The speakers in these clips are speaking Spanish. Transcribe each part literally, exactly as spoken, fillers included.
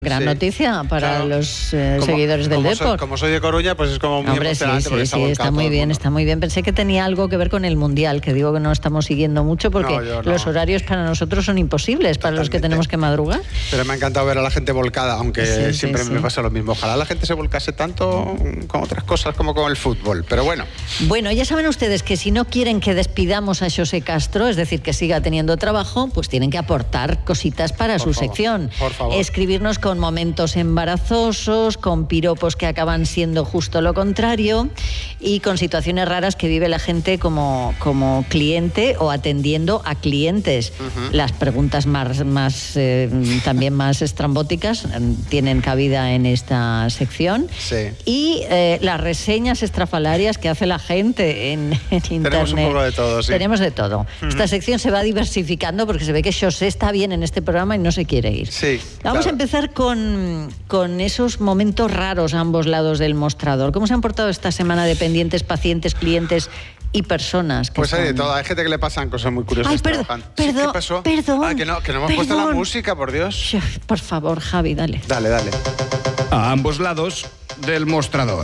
Gran sí. noticia para claro. los eh, como, seguidores del como Depor. Soy, como soy de Coruña, pues es como muy Hombre, emocionante. sí, porque sí, se ha sí, volcado está todo muy el bien, mundo. está muy bien. Pensé que tenía algo que ver con el Mundial, que digo que no estamos siguiendo mucho porque No, yo no. los horarios para nosotros son imposibles, para Totalmente. los que tenemos que madrugar. Pero me ha encantado ver a la gente volcada, aunque Sí, siempre sí, me sí. pasa lo mismo. Ojalá la gente se volcase tanto con otras cosas como con el fútbol. Pero bueno. Bueno, ya saben ustedes que si no quieren que despidamos a Xosé Castro, es decir, que siga teniendo trabajo, pues tienen que aportar cositas para Por su favor, sección. por favor. Escribirnos con momentos embarazosos, con piropos que acaban siendo justo lo contrario y con situaciones raras que vive la gente como, como cliente o atendiendo a clientes. Uh-huh. Las preguntas más, más eh, también más estrambóticas tienen cabida en esta sección. Sí. Y eh, las reseñas estrafalarias que hace la gente en, en internet. Tenemos un poco de todo, sí. Tenemos de todo. Uh-huh. Esta sección se va diversificando porque se ve que Xosé está bien en este programa y no se quiere ir. Sí, Vamos claro. a empezar con, con esos momentos raros a ambos lados del mostrador. ¿Cómo se han portado esta semana dependientes, pacientes, clientes y personas? Que pues hay están... de todo. Hay gente que le pasan cosas muy curiosas. Ay, perdón, trabajando. perdón, ¿Sí? ¿Qué pasó? perdón, Ah, que no, que no hemos perdón. puesto la música, por Dios. Por favor, Javi, dale. Dale, dale. A ambos lados del mostrador.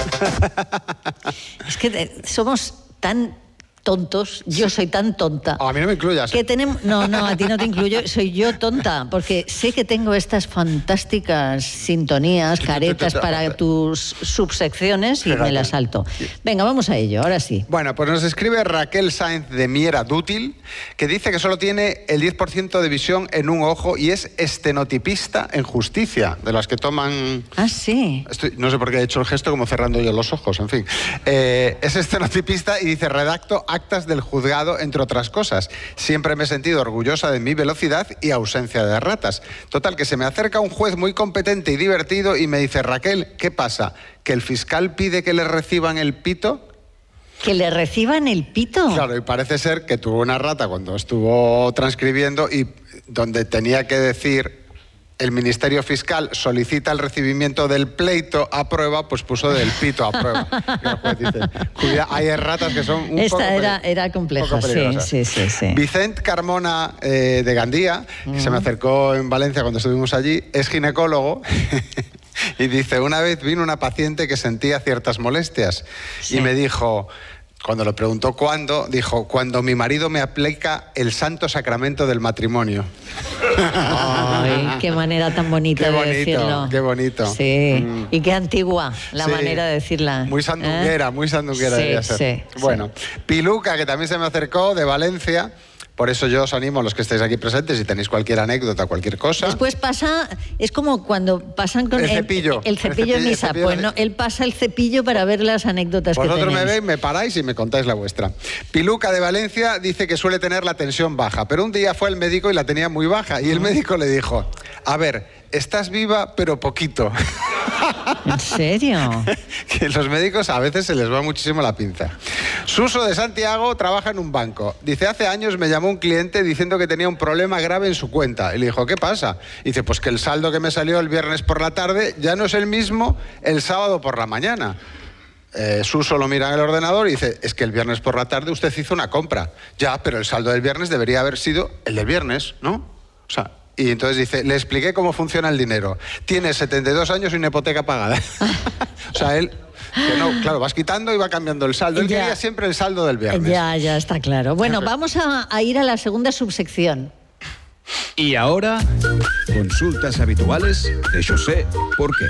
Es que de, somos tan tontos, yo soy tan tonta. A mí no me incluyas. Que tenemos, no, no, a ti no te incluyo, soy yo tonta, porque sé que tengo estas fantásticas sintonías, caretas para tus subsecciones y Fíjate. me las salto. Venga, vamos a ello, ahora sí. Bueno, pues nos escribe Raquel Sáenz de Miera Dútil, que dice que solo tiene el diez por ciento de visión en un ojo y es estenotipista en justicia, de las que toman... Ah, sí. Estoy, no sé por qué he hecho el gesto como cerrando yo los ojos, en fin. Eh, es estenotipista y dice, redacto actas del juzgado, entre otras cosas. Siempre me he sentido orgullosa de mi velocidad y ausencia de ratas. Total, que se me acerca un juez muy competente y divertido y me dice, Raquel, ¿qué pasa? ¿Que el fiscal pide que le reciban el pito? ¿Que le reciban el pito? Claro, y parece ser que tuvo una rata cuando estuvo transcribiendo y donde tenía que decir... el Ministerio Fiscal solicita el recibimiento del pleito a prueba, pues puso del pito a prueba. Y el juez dice, cuida, hay erratas que son un Esta poco era, peli- era compleja, poco sí, peligrosas. sí, sí, sí. Vicent Carmona eh, de Gandía, que Mm. se me acercó en Valencia cuando estuvimos allí, es ginecólogo. Y dice, una vez vino una paciente que sentía ciertas molestias. Sí. Y me dijo... Cuando le preguntó cuándo, dijo, cuando mi marido me aplica el santo sacramento del matrimonio. Ay, qué manera tan bonita Qué de bonito, decirlo. qué bonito. Sí, Mm. y qué antigua la Sí. manera de decirla. Muy sandunguera, ¿Eh? muy sandunguera Sí, debía ser. sí, bueno, sí. Piluca, que también se me acercó, de Valencia. Por eso yo os animo a los que estáis aquí presentes, si tenéis cualquier anécdota, cualquier cosa. Después pasa, es como cuando pasan con El cepillo. el, el cepillo El en cepillo- misa. el cepillo Pues de- no, él pasa el cepillo para ver las anécdotas que Vosotros tenéis. me veis, me paráis y me contáis la vuestra. Piluca de Valencia dice que suele tener la tensión baja, pero un día fue al médico y la tenía muy baja. Y el médico le dijo, a ver, estás viva, pero poquito. ¿En serio? Que los médicos a veces se les va muchísimo la pinza. Suso de Santiago trabaja en un banco. Dice, hace años me llamó un cliente diciendo que tenía un problema grave en su cuenta. Y le dijo, ¿qué pasa? Y dice, pues que el saldo que me salió el viernes por la tarde ya no es el mismo el sábado por la mañana. Eh, Suso lo mira en el ordenador y dice, es que el viernes por la tarde usted hizo una compra. Ya, pero el saldo del viernes debería haber sido el del viernes, ¿no? O sea... Y entonces dice, le expliqué cómo funciona el dinero. Tiene setenta y dos años y una hipoteca pagada. O sea, él, que no, claro, vas quitando y va cambiando el saldo. Él Ya. quería siempre el saldo del viernes. Ya, ya está claro. Bueno, vamos a, a ir a la segunda subsección. Y ahora, consultas habituales de Xosé Porqué.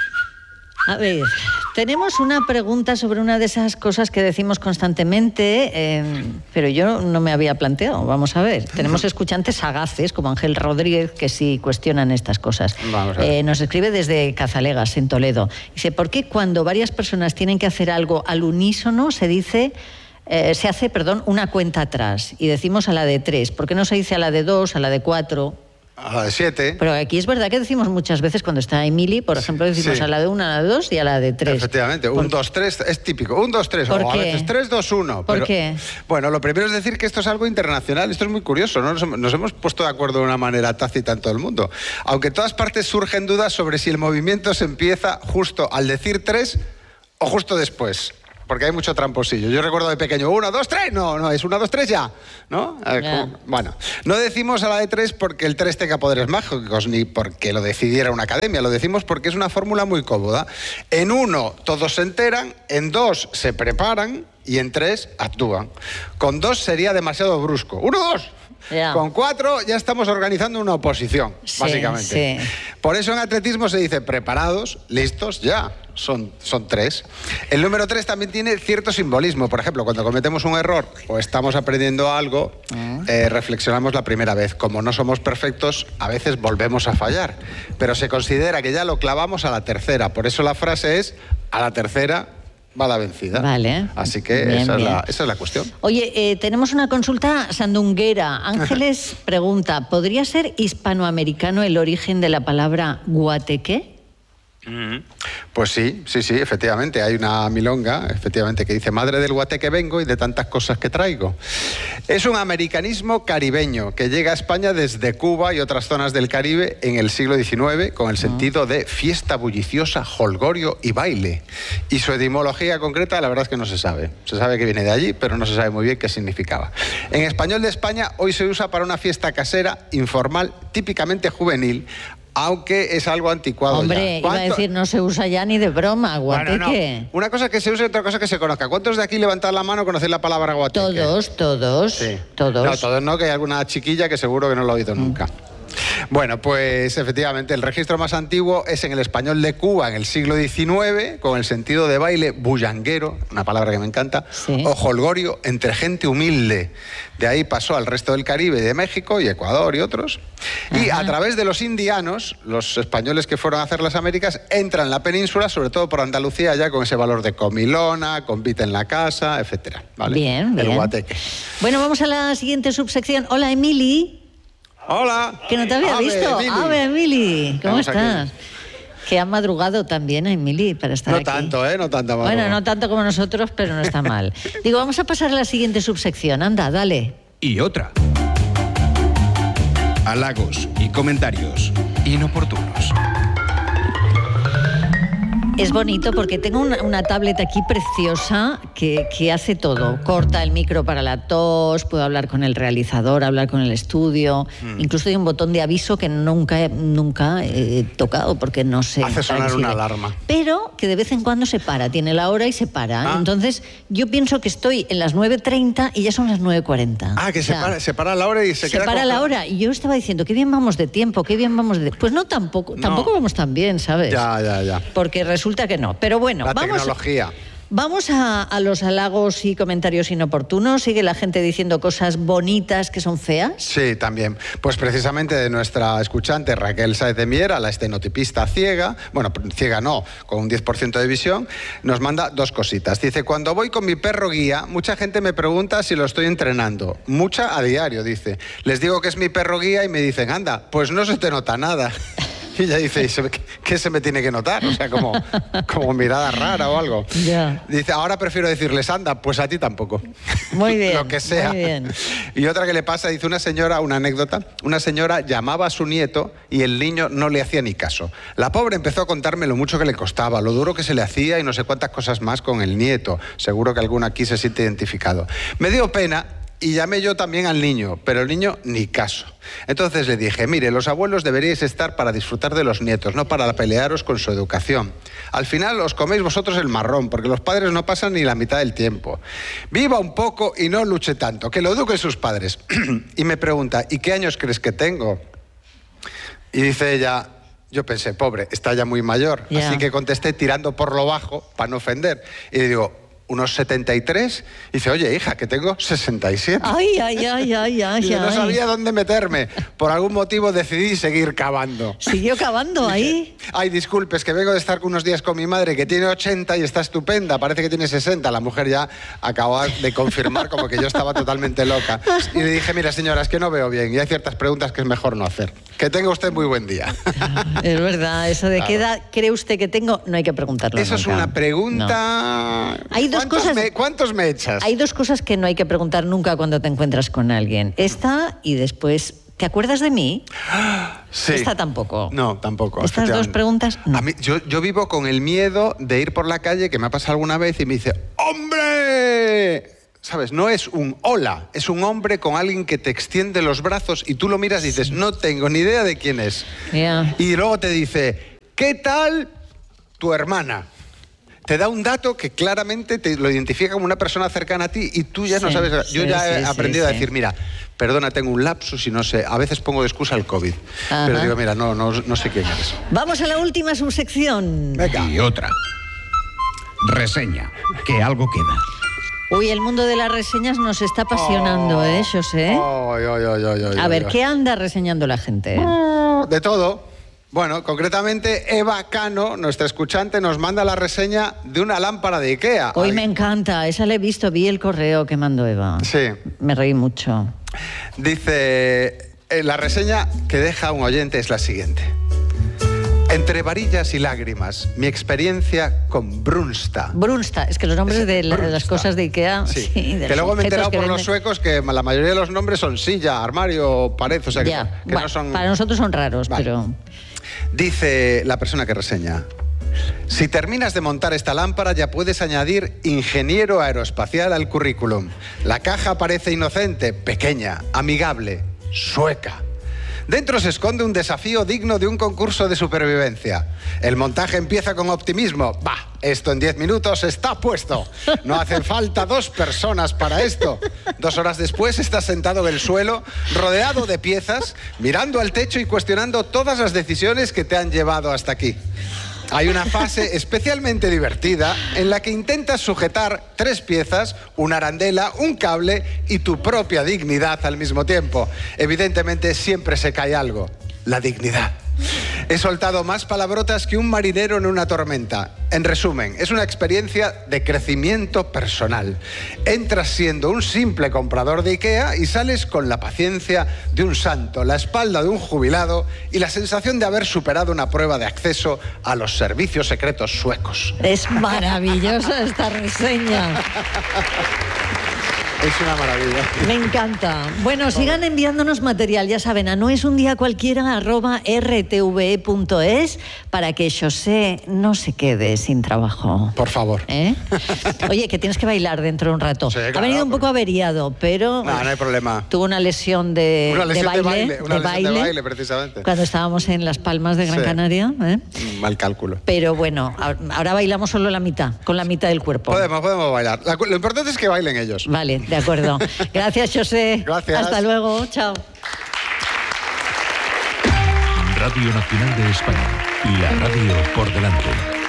A ver, tenemos una pregunta sobre una de esas cosas que decimos constantemente, eh, pero yo no me había planteado. Vamos a ver. Tenemos escuchantes sagaces, como Ángel Rodríguez, que sí cuestionan estas cosas. Vamos a ver. Eh, nos escribe desde Cazalegas, en Toledo. Dice, ¿por qué cuando varias personas tienen que hacer algo al unísono se dice... Eh, se hace, perdón, una cuenta atrás y decimos a la de tres? ¿Por qué no se dice a la de dos, a la de cuatro? A la de siete. Pero aquí es verdad que decimos muchas veces cuando está Emily, por ejemplo, decimos Sí. a la de una, a la de dos y a la de tres. Efectivamente, un, dos, tres es típico. Un, dos, tres, ¿Por o a qué? veces tres, dos, uno. ¿Por pero- qué? Bueno, lo primero es decir que esto es algo internacional. Esto es muy curioso, ¿no? Nos, nos hemos puesto de acuerdo de una manera tácita en todo el mundo. Aunque en todas partes surgen dudas sobre si el movimiento se empieza justo al decir tres o justo después. porque hay mucho tramposillo. Yo recuerdo de pequeño, uno, dos, tres, no, no, es uno, dos, tres ya, ¿no? Yeah. Bueno, no decimos a la de tres porque el tres tenga poderes mágicos, ni porque lo decidiera una academia, lo decimos porque es una fórmula muy cómoda. En uno todos se enteran, en dos se preparan y en tres actúan. Con dos sería demasiado brusco. Uno, dos. Yeah. Con cuatro ya estamos organizando una oposición, sí, básicamente. Sí. Por eso en atletismo se dice preparados, listos, ya. Son, son tres. El número tres también tiene cierto simbolismo. Por ejemplo, cuando cometemos un error o estamos aprendiendo algo, uh-huh. eh, reflexionamos la primera vez. Como no somos perfectos, a veces volvemos a fallar. Pero se considera que ya lo clavamos a la tercera. Por eso la frase es, a la tercera va la vencida. Vale. Así que bien, esa, bien. Es la, esa es la cuestión. Oye, eh, tenemos una consulta sandunguera. Ángeles pregunta, ¿podría ser hispanoamericano el origen de la palabra guateque? Pues sí, sí, sí, efectivamente. Hay una milonga, efectivamente, que dice madre del guateque vengo y de tantas cosas que traigo. Es un americanismo caribeño que llega a España desde Cuba y otras zonas del Caribe en el siglo diecinueve con el sentido de fiesta bulliciosa, jolgorio y baile. Y su etimología concreta, la verdad es que no se sabe. Se sabe que viene de allí, pero no se sabe muy bien qué significaba. En español de España hoy se usa para una fiesta casera, informal, típicamente juvenil, aunque es algo anticuado. Hombre, iba a decir, no se usa ya ni de broma, guateque. Bueno, no. Una cosa que se use y otra cosa que se conozca. ¿Cuántos de aquí levantan la mano conocéis la palabra guateque? Todos, todos, sí. todos. No, todos no, que hay alguna chiquilla que seguro que no lo ha oído mm. nunca. Bueno, pues efectivamente, el registro más antiguo es en el español de Cuba en el siglo diecinueve, con el sentido de baile bullanguero, una palabra que me encanta, sí. o jolgorio entre gente humilde. De ahí pasó al resto del Caribe, de México y Ecuador y otros. Ajá. Y a través de los indianos, los españoles que fueron a hacer las Américas, entran en la península, sobre todo por Andalucía, ya con ese valor de comilona, convite en la casa, etcétera. ¿Vale? Bien, bien. El guateque. Bueno, vamos a la siguiente subsección. Hola, Emily. Hola. Que no te había Ave, visto. Emily. Ave, Emily. ¿Cómo Vamos estás? Aquí. Que ha madrugado también, Emily, para estar no aquí. No tanto, ¿eh? No tanto. Madrugado. Bueno, no tanto como nosotros, pero no está mal. Digo, vamos a pasar a la siguiente subsección. Anda, dale. Y otra. Halagos y comentarios inoportunos. Es bonito porque tengo una, una tablet aquí preciosa que, que hace todo. Corta el micro para la tos, puedo hablar con el realizador, hablar con el estudio. Mm. Incluso hay un botón de aviso que nunca, nunca he tocado porque no sé. Hace sonar una alarma. Pero que de vez en cuando se para, tiene la hora y se para. Ah. Entonces yo pienso que estoy en las nueve treinta y ya son las nueve cuarenta. Ah, que o sea, se, para, se para la hora y se, se queda... Se para con... la hora y yo estaba diciendo, qué bien vamos de tiempo, qué bien vamos de... Pues no, tampoco, no. tampoco vamos tan bien, ¿sabes? Ya, ya, ya. Porque resulta que no, pero bueno, la vamos, tecnología. Vamos a, a los halagos y comentarios inoportunos. ¿Sigue la gente diciendo cosas bonitas que son feas? Sí, también. Pues precisamente de nuestra escuchante Raquel Sáez de Miera, la estenotipista ciega, bueno, ciega no, con un diez por ciento de visión, nos manda dos cositas. Dice, cuando voy con mi perro guía, mucha gente me pregunta si lo estoy entrenando. Mucha a diario, dice. Les digo que es mi perro guía y me dicen, anda, pues no se te nota nada. Y ella dice, ¿qué se me tiene que notar? O sea, como, como mirada rara o algo. Yeah. Dice, ahora prefiero decirles, anda, pues a ti tampoco. Muy bien. Lo que sea. Muy bien. Y otra que le pasa, dice una señora, una anécdota, una señora llamaba a su nieto y el niño no le hacía ni caso. La pobre empezó a contarme lo mucho que le costaba, lo duro que se le hacía y no sé cuántas cosas más con el nieto. Seguro que alguno aquí se siente identificado. Me dio pena. Y llamé yo también al niño, pero el niño ni caso. Entonces le dije, mire, los abuelos deberíais estar para disfrutar de los nietos, no para pelearos con su educación. Al final os coméis vosotros el marrón, porque los padres no pasan ni la mitad del tiempo. Viva un poco y no luche tanto, que lo eduquen sus padres. Y me pregunta, ¿y qué años crees que tengo? Y dice ella... Yo pensé, pobre, está ya muy mayor. Yeah. Así que contesté tirando por lo bajo, para no ofender. Y le digo... unos setenta y tres, y dice, oye, hija, que tengo sesenta y siete. Ay, ay, ay, ay, ay. Y no sabía dónde meterme. Por algún motivo decidí seguir cavando. ¿Siguió cavando ahí? Ay, disculpe, es que vengo de estar unos días con mi madre, que tiene ochenta y está estupenda, parece que tiene sesenta. La mujer ya acabó de confirmar como que yo estaba totalmente loca. Y le dije, mira, señora, es que no veo bien, y hay ciertas preguntas que es mejor no hacer. Que tenga usted muy buen día. Es verdad, eso de claro. ¿Qué edad cree usted que tengo? No hay que preguntarlo Eso nunca. Es una pregunta... No. Hay dos ¿Cuántos, cosas... me, ¿Cuántos me echas? Hay dos cosas que no hay que preguntar nunca cuando te encuentras con alguien. Esta y después... ¿Te acuerdas de mí? Sí. Esta tampoco. No, tampoco. Estas dos preguntas, no. A mí, yo, yo vivo con el miedo de ir por la calle, que me ha pasado alguna vez, y me dice, ¡hombre! ¿Sabes? No es un hola, es un hombre con alguien que te extiende los brazos y tú lo miras y dices, no tengo ni idea de quién es. Yeah. Y luego te dice, ¿qué tal tu hermana? Te da un dato que claramente te lo identifica como una persona cercana a ti y tú ya sí, no sabes. Yo sí, ya he sí, aprendido sí, a decir, sí. mira, perdona, tengo un lapsus y no sé, a veces pongo de excusa el COVID. Ajá. Pero digo, mira, no, no, no sé quién eres. Vamos a la última subsección. Venga. Y otra. Reseña, que algo queda. Uy, el mundo de las reseñas nos está apasionando, Oh. ¿eh, José? Ay, ay, ay, ay, ay, A ver, ay. ¿qué anda reseñando la gente? De todo. Bueno, concretamente Eva Cano, nuestra escuchante, nos manda la reseña de una lámpara de Ikea. Hoy Ay, me encanta, esa la he visto, vi el correo que mandó Eva. Sí. Me reí mucho. Dice, eh, la reseña que deja un oyente es la siguiente. Entre varillas y lágrimas, mi experiencia con Brunsta. Brunsta, es que los nombres Es de, la- de las Brunsta. cosas de Ikea... Sí, sí, de que los luego me he objetos enterado que por los venden. suecos que la mayoría de los nombres son silla, armario, pared, o sea que, Ya, que bueno, no son... para nosotros son raros, Vale. pero... Dice la persona que reseña, si terminas de montar esta lámpara ya puedes añadir ingeniero aeroespacial al currículum. La caja parece inocente, pequeña, amigable, sueca. Dentro se esconde un desafío digno de un concurso de supervivencia. El montaje empieza con optimismo. Bah, esto en diez minutos está puesto. No hacen falta dos personas para esto. Dos horas después estás sentado en el suelo, rodeado de piezas, mirando al techo y cuestionando todas las decisiones que te han llevado hasta aquí. Hay una fase especialmente divertida en la que intentas sujetar tres piezas, una arandela, un cable y tu propia dignidad al mismo tiempo. Evidentemente siempre se cae algo, la dignidad. He soltado más palabrotas que un marinero en una tormenta. En resumen, es una experiencia de crecimiento personal. Entras siendo un simple comprador de Ikea y sales con la paciencia de un santo, la espalda de un jubilado y la sensación de haber superado una prueba de acceso a los servicios secretos suecos. Es maravillosa esta reseña. Es una maravilla. Me encanta. Bueno, sigan enviándonos material, ya saben, a noesundiacualquiera arroba r t v e punto es para que José no se quede sin trabajo. Por favor. ¿Eh? Oye, que tienes que bailar dentro de un rato. Sí, ha claro, venido un porque- poco averiado, pero No, no hay problema. tuvo una lesión de, Una lesión de de baile, baile, una lesión de baile, precisamente. cuando estábamos en Las Palmas de Gran Sí. Canaria. ¿eh? Mal cálculo. Pero bueno, a- ahora bailamos solo la mitad, con la mitad del cuerpo. Podemos, podemos bailar. La- lo importante es que bailen ellos. Vale, de acuerdo. Gracias, José. Gracias. Hasta luego. Chao. Radio Nacional de España. La radio por delante.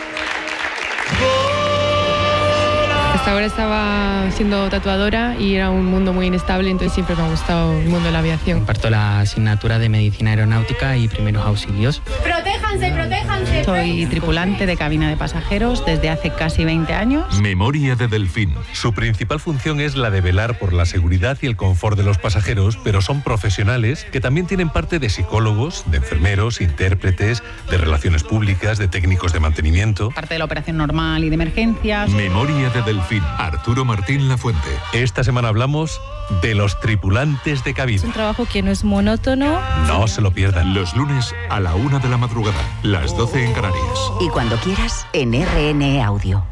Hasta ahora estaba siendo tatuadora y era un mundo muy inestable, entonces siempre me ha gustado el mundo de la aviación. Imparto la asignatura de Medicina Aeronáutica y Primeros Auxilios. ¡Protéjanse, protéjanse! Soy tripulante de cabina de pasajeros desde hace casi veinte años. Memoria de Delfín. Su principal función es la de velar por la seguridad y el confort de los pasajeros, pero son profesionales que también tienen parte de psicólogos, de enfermeros, intérpretes, de relaciones públicas, de técnicos de mantenimiento. Parte de la operación normal y de emergencias. Memoria de Delfín. Arturo Martín Lafuente. Esta semana hablamos de los tripulantes de cabina. Es un trabajo que no es monótono. No se lo pierdan. Los lunes a la una de la madrugada, las doce en Canarias. Y cuando quieras, en R N E Audio.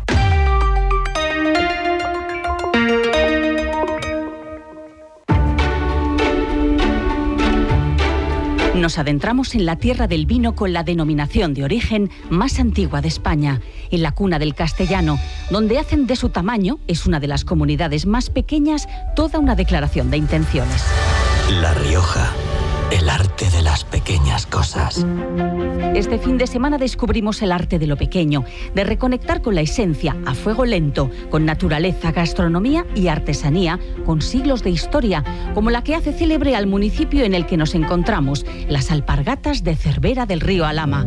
Nos adentramos en la tierra del vino con la denominación de origen más antigua de España, en la cuna del castellano, donde hacen de su tamaño, es una de las comunidades más pequeñas, toda una declaración de intenciones. La Rioja, el arte de las pequeñas cosas. Este fin de semana descubrimos el arte de lo pequeño, de reconectar con la esencia a fuego lento, con naturaleza, gastronomía y artesanía, con siglos de historia, como la que hace célebre al municipio en el que nos encontramos, las alpargatas de Cervera del río Alhama.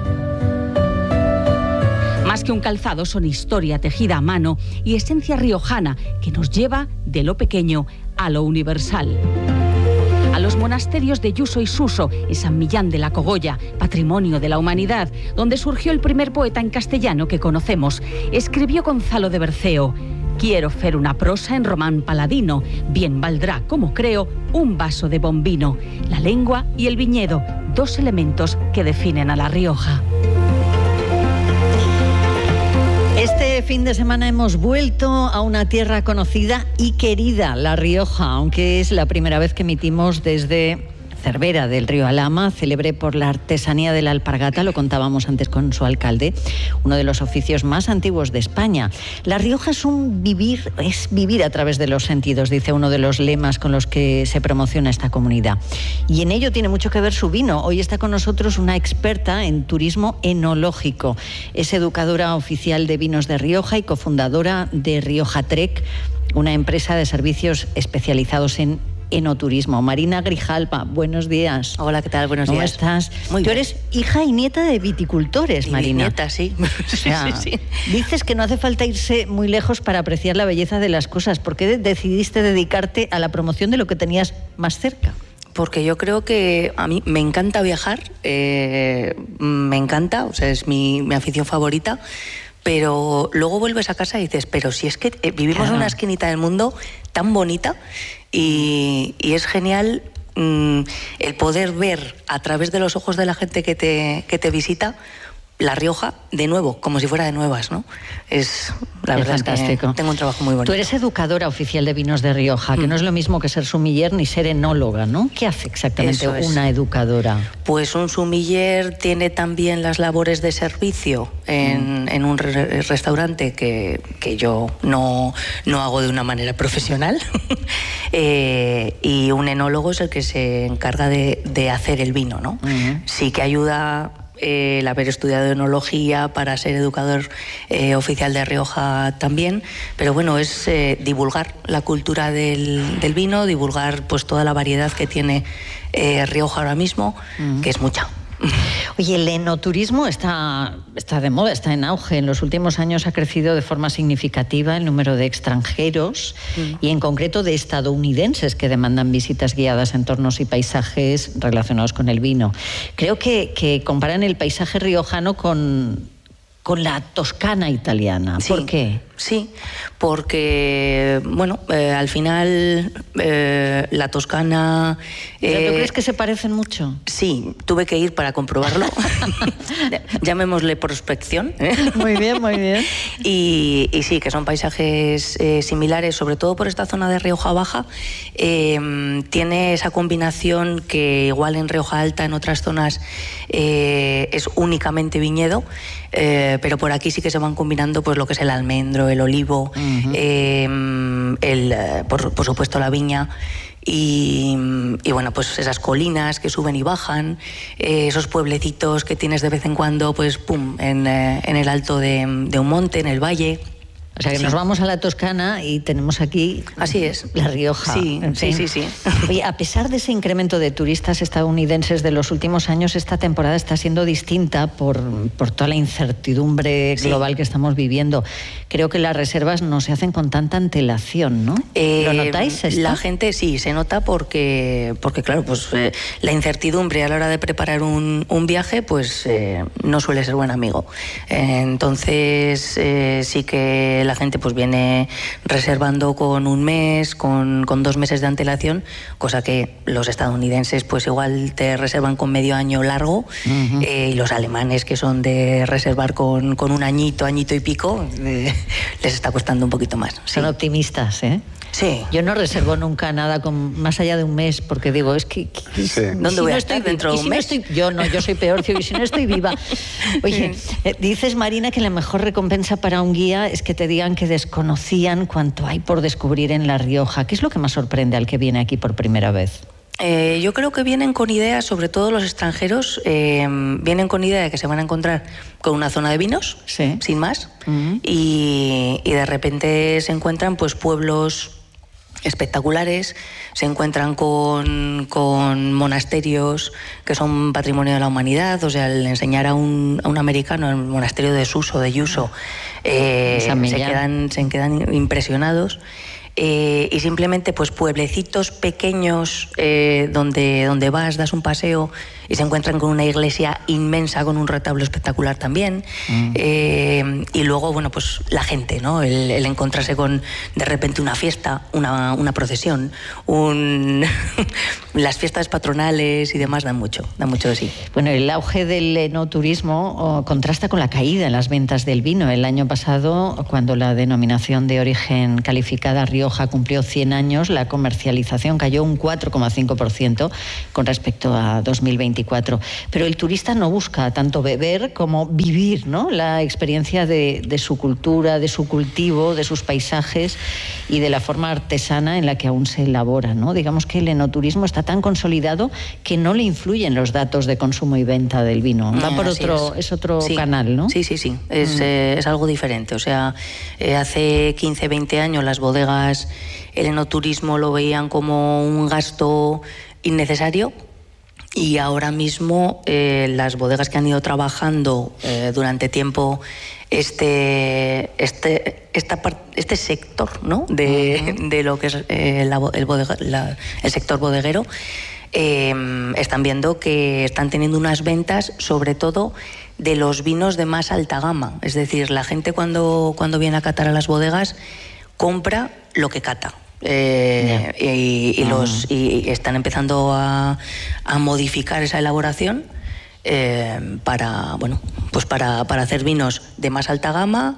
Más que un calzado, son historia tejida a mano y esencia riojana que nos lleva de lo pequeño a lo universal. A los monasterios de Yuso y Suso, en San Millán de la Cogolla, patrimonio de la humanidad, donde surgió el primer poeta en castellano que conocemos. Escribió Gonzalo de Berceo: quiero fer una prosa en román paladino, bien valdrá, como creo, un vaso de bombino. La lengua y el viñedo, dos elementos que definen a La Rioja. Este fin de semana hemos vuelto a una tierra conocida y querida, La Rioja, aunque es la primera vez que emitimos desde Cervera del Río Alhama, célebre por la artesanía de la alpargata, lo contábamos antes con su alcalde, uno de los oficios más antiguos de España. La Rioja es un vivir, es vivir a través de los sentidos, dice uno de los lemas con los que se promociona esta comunidad. Y en ello tiene mucho que ver su vino. Hoy está con nosotros una experta en turismo enológico. Es educadora oficial de vinos de Rioja y cofundadora de Rioja Trek, una empresa de servicios especializados en enoturismo. Marina Grijalva, buenos días. Hola, ¿qué tal? Buenos ¿Cómo días. estás? Muy Tú bien. eres hija y nieta de viticultores, Y Marina. nieta, sí. O sea, sí, sí. dices que no hace falta irse muy lejos para apreciar la belleza de las cosas. ¿Por qué decidiste dedicarte a la promoción de lo que tenías más cerca? Porque yo creo que a mí me encanta viajar, eh, me encanta, o sea, es mi, mi afición favorita, pero luego vuelves a casa y dices, pero si es que eh, vivimos Claro. en una esquinita del mundo tan bonita y, y es genial mm, el poder ver a través de los ojos de la gente que te, que te visita La Rioja de nuevo, como si fuera de nuevas, ¿no? Es, la Qué verdad fantástico. es que tengo un trabajo muy bonito. Tú eres educadora oficial de vinos de Rioja, que Mm. no es lo mismo que ser sumiller ni ser enóloga, ¿no? ¿Qué hace exactamente Eso es. una educadora? Pues un sumiller tiene también las labores de servicio en, en un re- restaurante que, que yo no, no hago de una manera profesional. Eh, y un enólogo es el que se encarga de, de hacer el vino, ¿no? Ujú. Sí que ayuda eh, el haber estudiado enología para ser educador eh, oficial de Rioja también, pero bueno, es eh, divulgar la cultura del, del vino, divulgar pues toda la variedad que tiene eh, Rioja ahora mismo, Ujú. que es mucha. Oye, el enoturismo está, está de moda, está en auge. En los últimos años ha crecido de forma significativa el número de extranjeros Mm. y en concreto de estadounidenses que demandan visitas guiadas a entornos y paisajes relacionados con el vino. Creo que, que comparan el paisaje riojano con, con la Toscana italiana. Sí. ¿Por qué? Sí, porque, bueno, eh, al final eh, la Toscana... ¿Pero eh, ¿Tú crees que se parecen mucho? Sí, tuve que ir para comprobarlo. Llamémosle prospección. ¿eh? Muy bien, muy bien. Y, y sí, que son paisajes eh, similares, sobre todo por esta zona de Rioja Baja. Eh, tiene esa combinación que igual en Rioja Alta, en otras zonas, eh, es únicamente viñedo, eh, pero por aquí sí que se van combinando pues lo que es el almendro, el olivo, Ujú. eh, el, eh, por, por supuesto la viña. Y, y bueno, pues esas colinas que suben y bajan, eh, esos pueblecitos que tienes de vez en cuando, pues pum, en, eh, en el alto de, de un monte, en el valle. O sea que Sí. nos vamos a la Toscana y tenemos aquí Así es. La Rioja. Sí, En sí, fin. sí, sí. Oye, a pesar de ese incremento de turistas estadounidenses de los últimos años, esta temporada está siendo distinta por, por toda la incertidumbre Sí. global que estamos viviendo. Creo que las reservas no se hacen con tanta antelación, ¿no? Eh, ¿Lo notáis esto? La gente sí, se nota porque, porque claro, pues eh, la incertidumbre a la hora de preparar un, un viaje, pues eh, no suele ser buen amigo. Eh, entonces eh, sí que la gente pues viene reservando con un mes, con, con dos meses de antelación, cosa que los estadounidenses pues igual te reservan con medio año largo. Ujú. eh, y los alemanes que son de reservar con, con un añito, añito y pico, eh, les está costando un poquito más. Sí. Son optimistas, ¿eh? Sí. Yo no reservo nunca nada con más allá de un mes porque digo, es que... que- Sí. si ¿Dónde no voy a estoy estar? vi- ¿Dentro y de un si no mes? estoy- yo no, yo soy peor, digo, y si no estoy viva... Oye, eh, dices, Marina, que la mejor recompensa para un guía es que te digan que desconocían cuánto hay por descubrir en La Rioja. ¿Qué es lo que más sorprende al que viene aquí por primera vez? Eh, yo creo que vienen con ideas, sobre todo los extranjeros, eh, vienen con idea de que se van a encontrar con una zona de vinos, Sí. sin más, Ujú. y, y de repente se encuentran pues pueblos espectaculares, se encuentran con, con monasterios que son patrimonio de la humanidad, o sea, el enseñar a un, a un americano el monasterio de Suso, de Yuso, eh, San se, Millán. quedan, se quedan impresionados. Eh, y simplemente pues pueblecitos pequeños eh, donde, donde vas, das un paseo y se encuentran con una iglesia inmensa con un retablo espectacular también. Mm. Eh, y luego, bueno, pues la gente, ¿no? El, el encontrarse con de repente una fiesta, una, una procesión, un las fiestas patronales y demás dan mucho, dan mucho de sí. Bueno, el auge del enoturismo oh, contrasta con la caída en las ventas del vino. El año pasado, cuando la denominación de origen calificada Rioja cumplió cien años, la comercialización cayó un cuatro coma cinco por ciento con respecto a dos mil veinticuatro. Pero el turista no busca tanto beber como vivir, ¿no? La experiencia de, de su cultura, de su cultivo, de sus paisajes y de la forma artesana en la que aún se elabora, ¿no? Digamos que el enoturismo está tan consolidado que no le influyen los datos de consumo y venta del vino. Va por otro, es. es otro sí. canal, ¿no? Sí, sí, sí. Es, mm. eh, es algo diferente. O sea, eh, hace quince, veinte años las bodegas, el enoturismo lo veían como un gasto innecesario. Y ahora mismo eh, las bodegas que han ido trabajando eh, durante tiempo este este esta part, este sector, ¿no? de, uh-huh. de lo que es eh, la, el, bodega, la, el sector bodeguero eh, están viendo que están teniendo unas ventas, sobre todo de los vinos de más alta gama. Es decir, la gente cuando, cuando viene a catar a las bodegas compra lo que cata. Eh, yeah. y, y, los, uh-huh. y están empezando a, a modificar esa elaboración eh, para, bueno, pues para, para hacer vinos de más alta gama,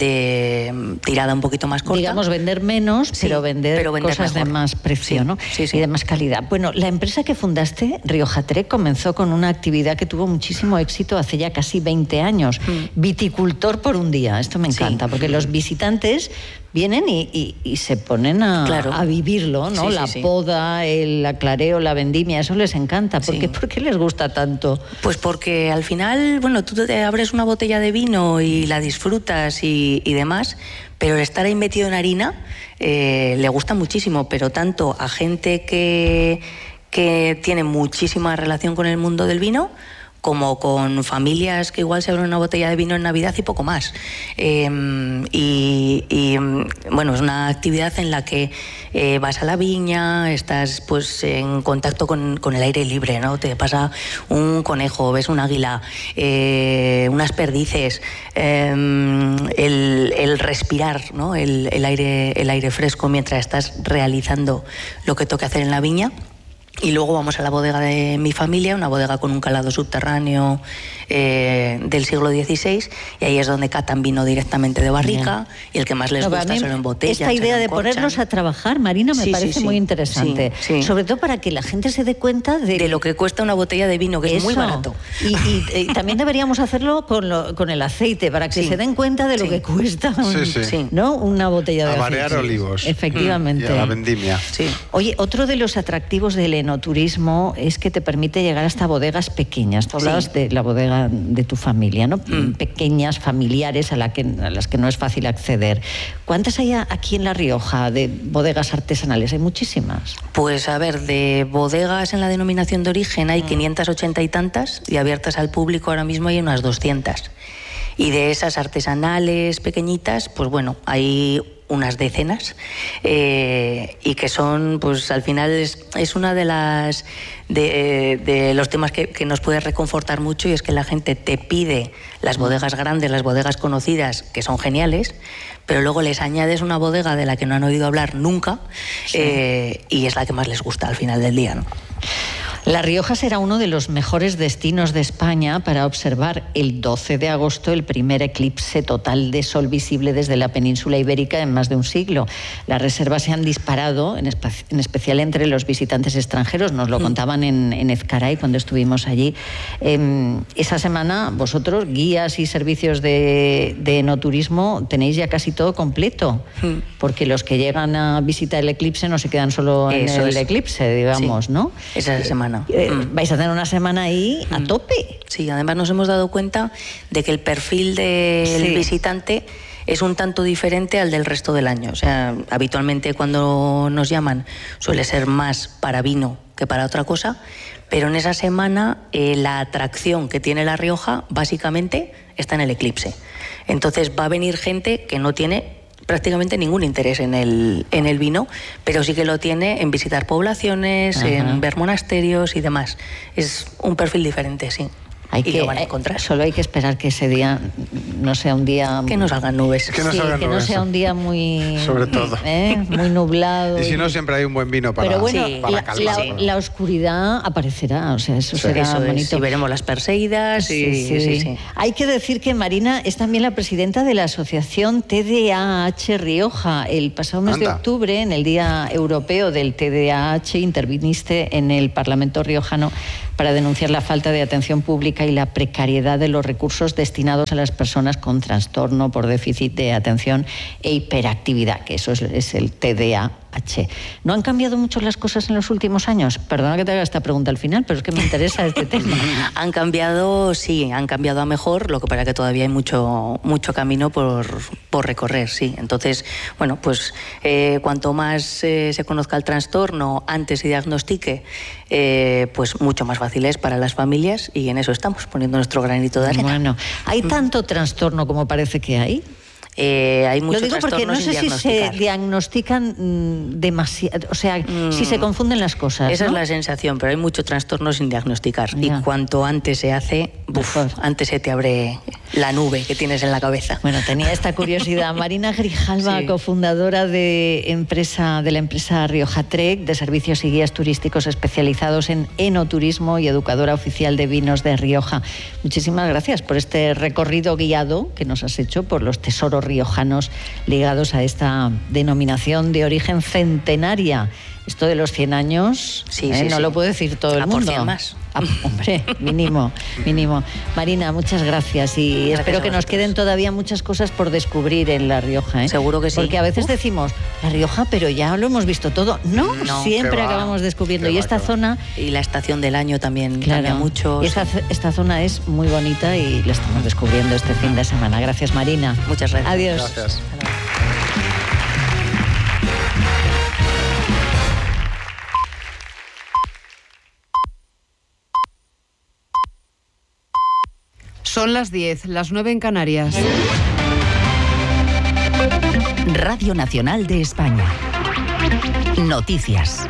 de tirada un poquito más corta. Digamos, vender menos, sí, pero, vender pero vender cosas mejor. De más precio, sí, ¿no? Sí, sí. Y de más calidad. Bueno, la empresa que fundaste, Rioja Trek, comenzó con una actividad que tuvo muchísimo éxito hace ya casi veinte años. Mm. Viticultor por un día. Esto me encanta, sí. porque los visitantes vienen y, y, y se ponen a, claro. a vivirlo, ¿no? Sí, la sí, poda, el aclareo, la vendimia, eso les encanta. ¿Por, sí. qué, ¿Por qué les gusta tanto? Pues porque al final, bueno, tú te abres una botella de vino y la disfrutas y, y demás, pero el estar ahí metido en harina eh, le gusta muchísimo, pero tanto a gente que, que tiene muchísima relación con el mundo del vino, como con familias que igual se abren una botella de vino en Navidad y poco más. Eh, y, y bueno, es una actividad en la que eh, vas a la viña, estás pues en contacto con, con el aire libre, ¿no? Te pasa un conejo, ves un águila, eh, unas perdices, eh, el, el respirar, ¿no? el, el, aire, el aire fresco mientras estás realizando lo que toca hacer en la viña. Y luego vamos a la bodega de mi familia, una bodega con un calado subterráneo eh, del siglo dieciséis, y ahí es donde catan vino directamente de barrica. Bien. Y el que más les no, gusta solo en botella. Esta idea de ponerlos a trabajar, Marina, me sí, parece sí, sí. muy interesante. Sí, sí. Sobre todo para que la gente se dé cuenta de... de lo que cuesta una botella de vino, que Eso. es muy barato. Y, y, y también deberíamos hacerlo con, lo, con el aceite, para que sí. se den cuenta de lo sí. que cuesta un, sí, sí. ¿no? una botella de a aceite. A marear olivos. Efectivamente. Mm. Y a la vendimia. Sí. Oye, otro de los atractivos del enoturismo es que te permite llegar hasta bodegas pequeñas. Tú hablabas sí. de la bodega de tu familia, ¿no? Mm. Pequeñas, familiares, a, la que, a las que no es fácil acceder. ¿Cuántas hay aquí en La Rioja de bodegas artesanales? Hay muchísimas. Pues a ver, de bodegas en la denominación de origen hay mm. quinientas ochenta y tantas, y abiertas al público ahora mismo hay unas doscientas. Y de esas artesanales pequeñitas, pues bueno, hay unas decenas, eh, y que son, pues al final es, es una de las de, de los temas que, que nos puede reconfortar mucho, y es que la gente te pide las bodegas grandes, las bodegas conocidas, que son geniales, pero luego les añades una bodega de la que no han oído hablar nunca, sí. eh, y es la que más les gusta al final del día, ¿no? La Rioja será uno de los mejores destinos de España para observar el doce de agosto el primer eclipse total de sol visible desde la península ibérica en más de un siglo. Las reservas se han disparado, en, espe- en especial entre los visitantes extranjeros. Nos lo mm. contaban en, en Ezcaray cuando estuvimos allí. Eh, esa semana vosotros, guías y servicios de, de enoturismo, tenéis ya casi todo completo, mm. porque los que llegan a visitar el eclipse no se quedan solo Eso en el es. eclipse, digamos, sí. ¿no? Esa semana. Eh, mm. Vais a tener una semana ahí a mm. tope. Sí, además nos hemos dado cuenta de que el perfil del sí. visitante es un tanto diferente al del resto del año. O sea, habitualmente cuando nos llaman suele ser más para vino que para otra cosa, pero en esa semana eh, la atracción que tiene La Rioja básicamente está en el eclipse. Entonces va a venir gente que no tiene prácticamente ningún interés en el, en el vino, pero sí que lo tiene en visitar poblaciones, Ajá. en ver monasterios y demás. Es un perfil diferente, sí. Hay y que, lo van a encontrar. Solo hay que esperar que ese día no sea un día... Que no salgan nubes. Que no, sí, salgan que nubes. no sea un día muy... Sobre todo. ¿eh? Muy nublado. Y si no, siempre hay un buen vino para, Pero bueno, sí, para la, calmar. La, Sí. la oscuridad aparecerá, o sea, eso sí, será eso bonito. Es, y veremos las Perseidas. Sí, y, sí. Sí, sí. Hay que decir que Marina es también la presidenta de la asociación T D A H Rioja. El pasado mes Anda. de octubre, en el Día Europeo del T D A H, interviniste en el Parlamento riojano para denunciar la falta de atención pública y la precariedad de los recursos destinados a las personas con trastorno por déficit de atención e hiperactividad, que eso es, es el T D A H. ¿No han cambiado mucho las cosas en los últimos años? Perdona que te haga esta pregunta al final, pero es que me interesa este tema. Han cambiado, sí, han cambiado a mejor, lo que pasa que todavía hay mucho, mucho camino por, por recorrer, sí. Entonces, bueno, pues eh, cuanto más eh, se conozca el trastorno, antes se diagnostique, eh, pues mucho más fácil es para las familias y en eso estamos, poniendo nuestro granito de arena. Bueno, ¿hay tanto trastorno como parece que hay? Eh, hay muchos Lo digo porque no sé si se diagnostican mm, demasiado, o sea, mm, si se confunden las cosas. Esa ¿no? es la sensación, pero hay mucho trastorno sin diagnosticar. Ya. Y cuanto antes se hace, uf, antes se te abre la nube que tienes en la cabeza. Bueno, tenía esta curiosidad. Marina Grijalva, sí. cofundadora de, empresa, de la empresa Rioja Trek, de servicios y guías turísticos especializados en enoturismo y educadora oficial de vinos de Rioja. Muchísimas gracias por este recorrido guiado que nos has hecho por los tesoros riojanos ligados a esta denominación de origen centenaria. Esto de los cien años, sí, ¿eh? sí, no sí. lo puede decir todo el a mundo. Por cien más. Ah, hombre, mínimo, mínimo. Marina, muchas gracias y gracias espero que nos queden todavía muchas cosas por descubrir en La Rioja. ¿eh? Seguro que sí. Porque a veces Uf. decimos, La Rioja, pero ya lo hemos visto todo. No, no siempre acabamos descubriendo. Y esta zona... Y la estación del año también claro, cambia mucho. Y esta, esta zona es muy bonita y la estamos descubriendo este fin de semana. Gracias, Marina. Muchas gracias. Adiós. Gracias. Son las diez, las nueve en Canarias. Radio Nacional de España. Noticias.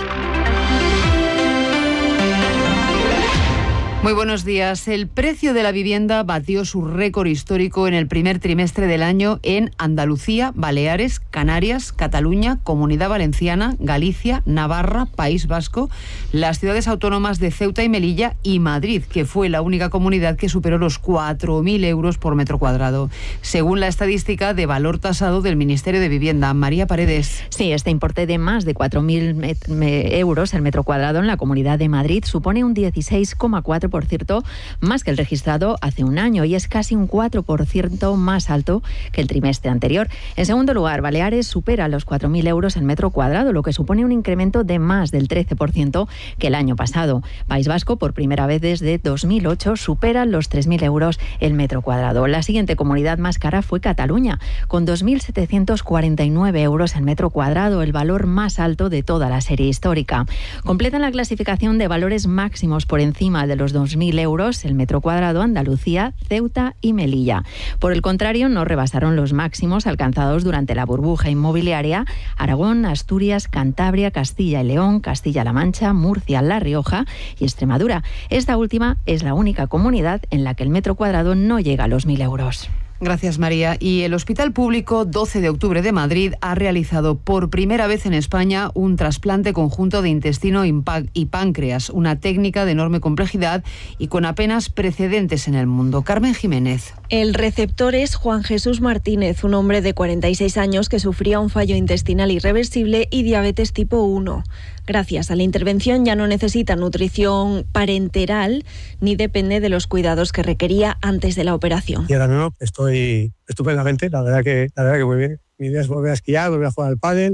Muy buenos días. El precio de la vivienda batió su récord histórico en el primer trimestre del año en Andalucía, Baleares, Canarias, Cataluña, Comunidad Valenciana, Galicia, Navarra, País Vasco, las ciudades autónomas de Ceuta y Melilla y Madrid, que fue la única comunidad que superó los cuatro mil euros por metro cuadrado, según la estadística de valor tasado del Ministerio de Vivienda. María Paredes. Sí, este importe de más de cuatro mil euros el metro cuadrado en la Comunidad de Madrid supone un dieciséis coma cuatro por ciento más que el registrado hace un año y es casi un cuatro por ciento más alto que el trimestre anterior. En segundo lugar, Baleares supera los cuatro mil euros el metro cuadrado, lo que supone un incremento de más del trece por ciento que el año pasado. País Vasco, por primera vez desde dos mil ocho, supera los tres mil euros el metro cuadrado. La siguiente comunidad más cara fue Cataluña, con dos mil setecientos cuarenta y nueve euros el metro cuadrado, el valor más alto de toda la serie histórica. Completan la clasificación de valores máximos por encima de los dos mil euros el metro cuadrado Andalucía, Ceuta y Melilla. Por el contrario, no rebasaron los máximos alcanzados durante la burbuja inmobiliaria Aragón, Asturias, Cantabria, Castilla y León, Castilla-La Mancha, Murcia, La Rioja y Extremadura. Esta última es la única comunidad en la que el metro cuadrado no llega a los mil euros. Gracias, María. Y el Hospital Público doce de octubre de Madrid ha realizado por primera vez en España un trasplante conjunto de intestino y páncreas, una técnica de enorme complejidad y con apenas precedentes en el mundo. Carmen Jiménez. El receptor es Juan Jesús Martínez, un hombre de cuarenta y seis años que sufría un fallo intestinal irreversible y diabetes tipo uno. Gracias a la intervención ya no necesita nutrición parenteral ni depende de los cuidados que requería antes de la operación. Y ahora mismo estoy estupendamente, la verdad que, la verdad que muy bien. Mi idea es volver a esquiar, volver a jugar al pádel,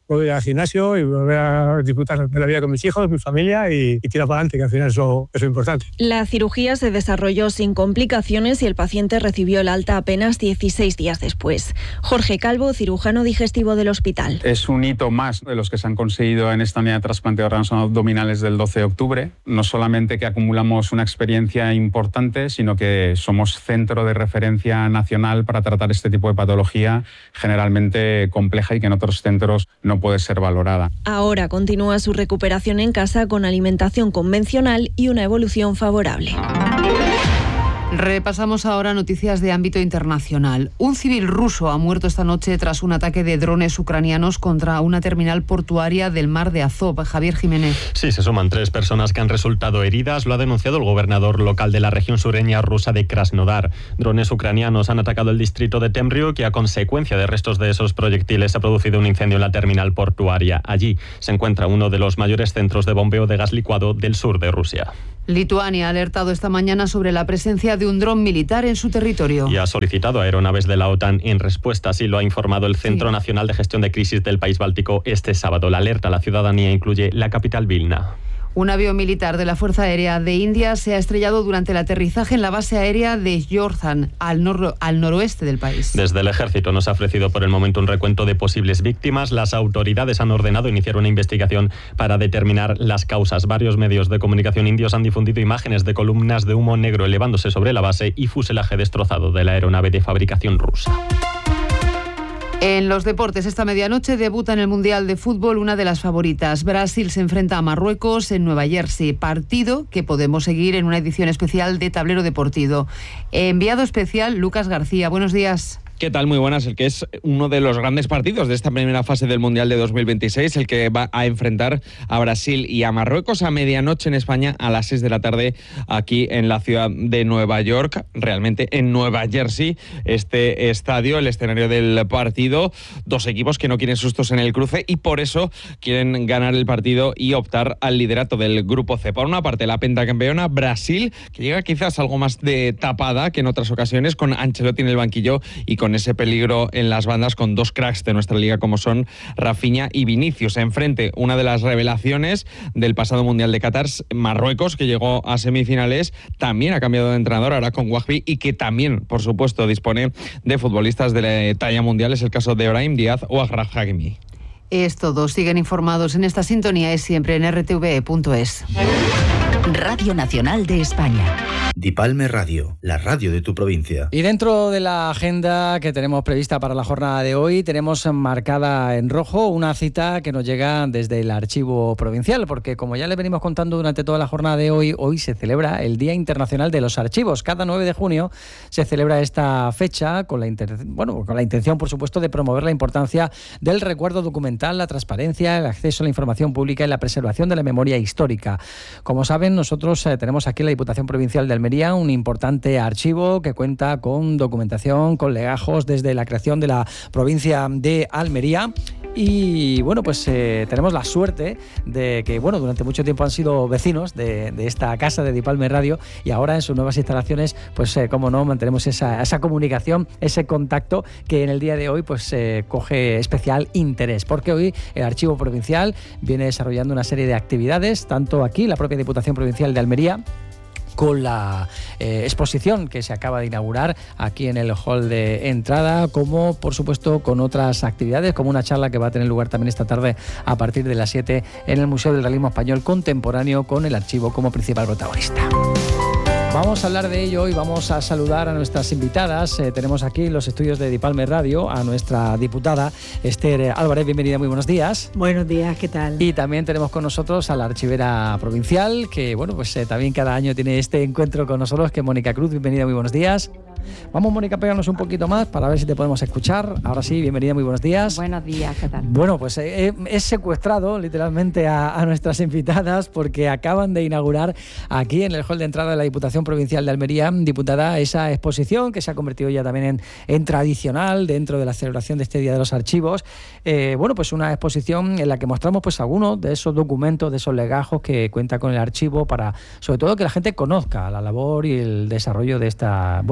volver al gimnasio y volver a disfrutar de la vida con mis hijos, mi familia y, y tirar para adelante, que al final eso, eso es importante. La cirugía se desarrolló sin complicaciones y el paciente recibió el alta apenas dieciséis días después. Jorge Calvo, cirujano digestivo del hospital. Es un hito más de los que se han conseguido en esta unidad de trasplante de órganos abdominales del doce de octubre. No solamente que acumulamos una experiencia importante, sino que somos centro de referencia nacional para tratar este tipo de patología generalmente compleja y que en otros centros no puede ser valorada. Ahora continúa su recuperación en casa con alimentación convencional y una evolución favorable. Repasamos ahora noticias de ámbito internacional. Un civil ruso ha muerto esta noche tras un ataque de drones ucranianos contra una terminal portuaria del mar de Azov. Javier Jiménez. Sí, se suman tres personas que han resultado heridas. Lo ha denunciado el gobernador local de la región sureña rusa de Krasnodar. Drones ucranianos han atacado el distrito de Temriuk y a consecuencia de restos de esos proyectiles se ha producido un incendio en la terminal portuaria. Allí se encuentra uno de los mayores centros de bombeo de gas licuado del sur de Rusia. Lituania ha alertado esta mañana sobre la presencia de un dron militar en su territorio. Y ha solicitado a aeronaves de la OTAN en respuesta. Así lo ha informado el Centro sí. Nacional de Gestión de Crisis del país báltico este sábado. La alerta a la ciudadanía incluye la capital Vilna. Un avión militar de la Fuerza Aérea de India se ha estrellado durante el aterrizaje en la base aérea de Jordan, al, nor- al noroeste del país. Desde el ejército nos ha ofrecido por el momento un recuento de posibles víctimas. Las autoridades han ordenado iniciar una investigación para determinar las causas. Varios medios de comunicación indios han difundido imágenes de columnas de humo negro elevándose sobre la base y fuselaje destrozado de la aeronave de fabricación rusa. En los deportes, esta medianoche debuta en el Mundial de Fútbol una de las favoritas. Brasil se enfrenta a Marruecos en Nueva Jersey, partido que podemos seguir en una edición especial de Tablero Deportivo. Enviado especial, Lucas García. Buenos días. ¿Qué tal? Muy buenas. El que es uno de los grandes partidos de esta primera fase del Mundial de dos mil veintiséis, el que va a enfrentar a Brasil y a Marruecos a medianoche en España, a las seis de la tarde aquí en la ciudad de Nueva York, realmente en Nueva Jersey, este estadio, el escenario del partido. Dos equipos que no quieren sustos en el cruce y por eso quieren ganar el partido y optar al liderato del Grupo C. Por una parte, la pentacampeona Brasil, que llega quizás algo más de tapada que en otras ocasiones, con Ancelotti en el banquillo y con con ese peligro en las bandas, con dos cracks de nuestra liga como son Rafinha y Vinicius. Enfrente, una de las revelaciones del pasado Mundial de Qatar, Marruecos, que llegó a semifinales, también ha cambiado de entrenador, ahora con Wahbi, y que también, por supuesto, dispone de futbolistas de la talla mundial. Es el caso de Brahim Díaz o Achraf Hakimi. Es todo. Siguen informados en esta sintonía y siempre en r t v punto es. Radio Nacional de España. Dipalme Radio, la radio de tu provincia. Y dentro de la agenda que tenemos prevista para la jornada de hoy, tenemos marcada en rojo una cita que nos llega desde el Archivo Provincial, porque como ya le venimos contando durante toda la jornada de hoy, hoy se celebra el Día Internacional de los Archivos. Cada nueve de junio se celebra esta fecha con la, inter... bueno, con la intención, por supuesto, de promover la importancia del recuerdo documental, la transparencia, el acceso a la información pública y la preservación de la memoria histórica. Como saben, nosotros eh, tenemos aquí en la Diputación Provincial de Almería un importante archivo que cuenta con documentación, con legajos desde la creación de la provincia de Almería. Y bueno, pues eh, tenemos la suerte de que, bueno, durante mucho tiempo han sido vecinos de, de esta casa de Dipalme Radio y ahora en sus nuevas instalaciones, pues eh, como no, mantenemos esa, esa comunicación, ese contacto que en el día de hoy pues eh, coge especial interés, porque hoy el Archivo Provincial viene desarrollando una serie de actividades, tanto aquí, la propia Diputación Provincial de Almería, con la eh, exposición que se acaba de inaugurar aquí en el hall de entrada, como por supuesto con otras actividades, como una charla que va a tener lugar también esta tarde a partir de las siete en el Museo del Realismo Español Contemporáneo, con el archivo como principal protagonista. Vamos a hablar de ello y vamos a saludar a nuestras invitadas. Eh, tenemos aquí en los estudios de Dipalme Radio a nuestra diputada Esther Álvarez. Bienvenida, muy buenos días. Buenos días, ¿qué tal? Y también tenemos con nosotros a la archivera provincial, que bueno, pues eh, también cada año tiene este encuentro con nosotros, que es Mónica Cruz. Bienvenida, muy buenos días. Vamos, Mónica, a pegarnos un poquito más para ver si te podemos escuchar. Ahora sí, bienvenida, muy buenos días. Buenos días, ¿qué tal? Bueno, pues eh, he secuestrado literalmente a, a nuestras invitadas porque acaban de inaugurar aquí en el hall de entrada de la Diputación Provincial de Almería, diputada, esa exposición que se ha convertido ya también en, en tradicional dentro de la celebración de este Día de los Archivos. Eh, bueno, pues una exposición en la que mostramos pues algunos de esos documentos, de esos legajos que cuenta con el archivo para, sobre todo, que la gente conozca la labor y el desarrollo de esta, bueno, de este importante